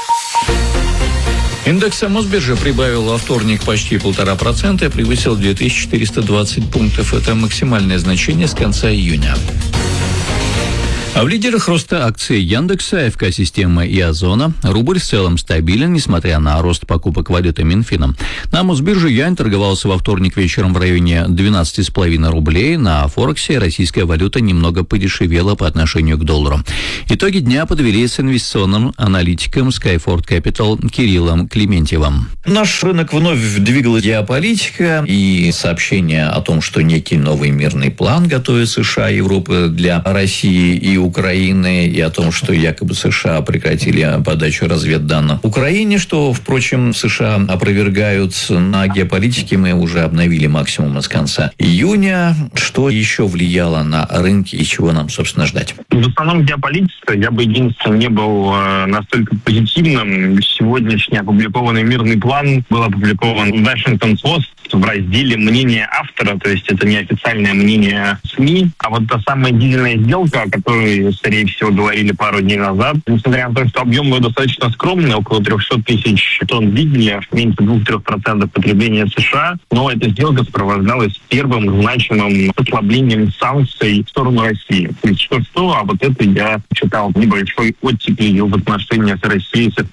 Индекс Мосбиржи прибавил во вторник почти 1,5% и превысил 2420 пунктов. Это максимальное значение с конца июня. А в лидерах роста акций Яндекса, АФК-системы и Озона. Рубль в целом стабилен, несмотря на рост покупок валюты Минфином. На Мосбирже юань торговался во вторник вечером в районе 12,5 рублей. На Форексе российская валюта немного подешевела по отношению к доллару. Итоги дня подвели с инвестиционным аналитиком Skyford Capital Кириллом Клементьевым. Наш рынок вновь двигала геополитика и сообщение о том, что некий новый мирный план готовит США и Европа для России и Украины, и о том, что якобы США прекратили подачу разведданных Украине, что, впрочем, США опровергают. На геополитике мы уже обновили максимум с конца июня. Что еще влияло на рынки и чего нам, собственно, ждать? В основном геополитика. Я бы единственное не был настолько позитивным. Сегодняшний опубликованный мирный план был опубликован в Washington Post в разделе «Мнение автора», то есть это неофициальное мнение СМИ. А вот та самая дизельная сделка, о которой, скорее всего, говорили пару дней назад, несмотря на то, что объем его достаточно скромный, около 300 тысяч тонн дизеля, меньше 2-3% потребления США, но эта сделка сопровождалась первым значимым ослаблением санкций в сторону России. То есть что, а вот это я читал небольшой оттепелью в отношениях с Россией с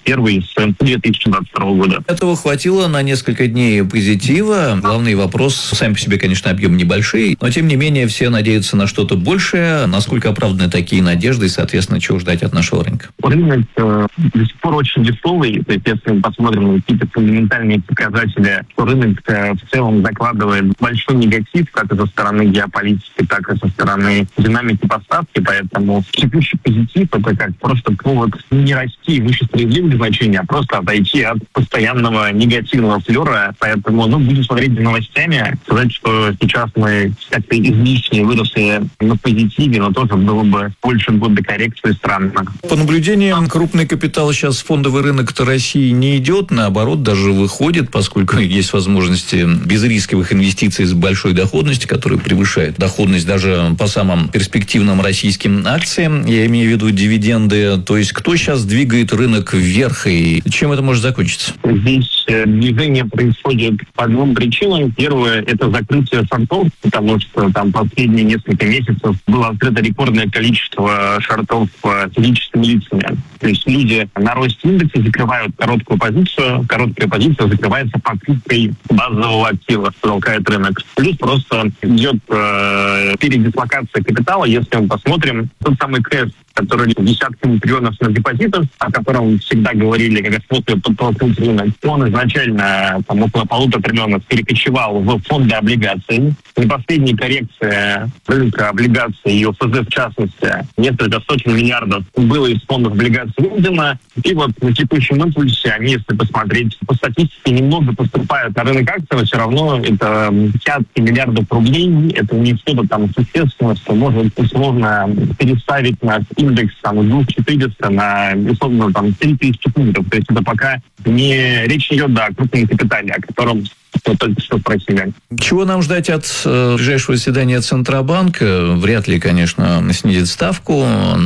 2022 года. Этого хватило на несколько дней позитива. Главный вопрос, сами по себе, конечно, объем небольшой, но тем не менее все надеются на что-то большее. Насколько оправданы такие надежды и, соответственно, чего ждать от нашего рынка? Рынок до сих пор очень дешевый. То есть, если мы посмотрим на какие-то фундаментальные показатели, то рынок в целом закладывает большой негатив, как и со стороны геополитики, так и со стороны динамики поставки. Поэтому текущий позитив — это как просто повод не расти выше справедливых значений, а просто отойти от постоянного негативного флера. Поэтому, будем смотреть за новостями. Сказать, что сейчас мы как-то излишне выросли на позитиве, но тоже было бы больше года коррекции странно. По наблюдениям, крупный капитал сейчас в фондовый рынок-то России не идет, наоборот, даже выходит, поскольку есть возможности безрисковых инвестиций с большой доходностью, которые превышают доходность даже по самым перспективным российским акциям. Я имею в виду дивиденды. То есть, кто сейчас двигает рынок вверх и чем это может закончиться? Здесь движение происходит по двум причинам. Первое — это закрытие шортов, потому что там последние несколько месяцев было открыто рекордное количество шортов физическими лицами. То есть люди на росте индекса закрывают короткую позицию. Короткая позиция закрывается покупкой базового актива, толкает рынок. Плюс просто идет передислокация капитала. Если мы посмотрим, тот самый кэш, который десятками триллионов на депозитах, о котором всегда говорили, как способ подтолкнуть рынок, он изначально около 1,5 триллионов перекочевал в фонды облигаций. И последняя коррекция рынка облигаций и ОФЗ в частности, несколько сотен миллиардов было из фондов облигаций выведено. И вот на текущем импульсе они, если посмотреть по статистике, немного поступают на рынок акций, но все равно это десятки миллиардов рублей. Это не что-то там существенное, что может условно переставить наш индекс с 2400 на, условно, 3000 пунктов. То есть это пока не речь идет о крупном капитале, о котором только что спросили. Чего нам ждать от ближайшего заседания Центробанка? Вряд ли, конечно, снизит ставку,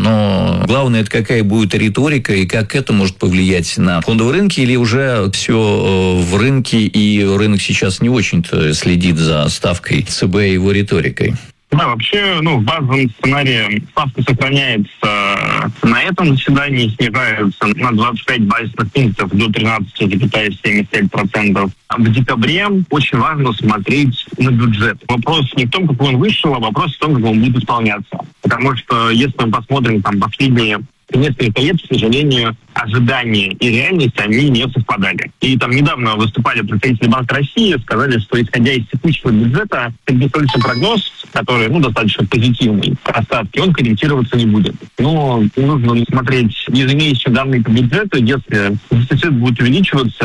но главное, это какая будет риторика и как это может повлиять на фондовые рынки, или уже все в рынке, и рынок сейчас не очень-то следит за ставкой ЦБ и его риторикой? Да, вообще, в базовом сценарии ставка сохраняется на этом заседании, снижается на 25 базисных пунктов до 13,75%. А в декабре очень важно смотреть на бюджет. Вопрос не в том, какой он вышел, а вопрос в том, как он будет исполняться. Потому что, если мы посмотрим последние несколько лет, к сожалению, ожидания и реальность, они не совпадали. И недавно выступали представители Банка России, сказали, что исходя из текущего бюджета, среднесрочный прогноз, который, достаточно позитивный, остатки, он корректироваться не будет. Но нужно смотреть ежемесячные данные по бюджету. Если дефицит будет увеличиваться,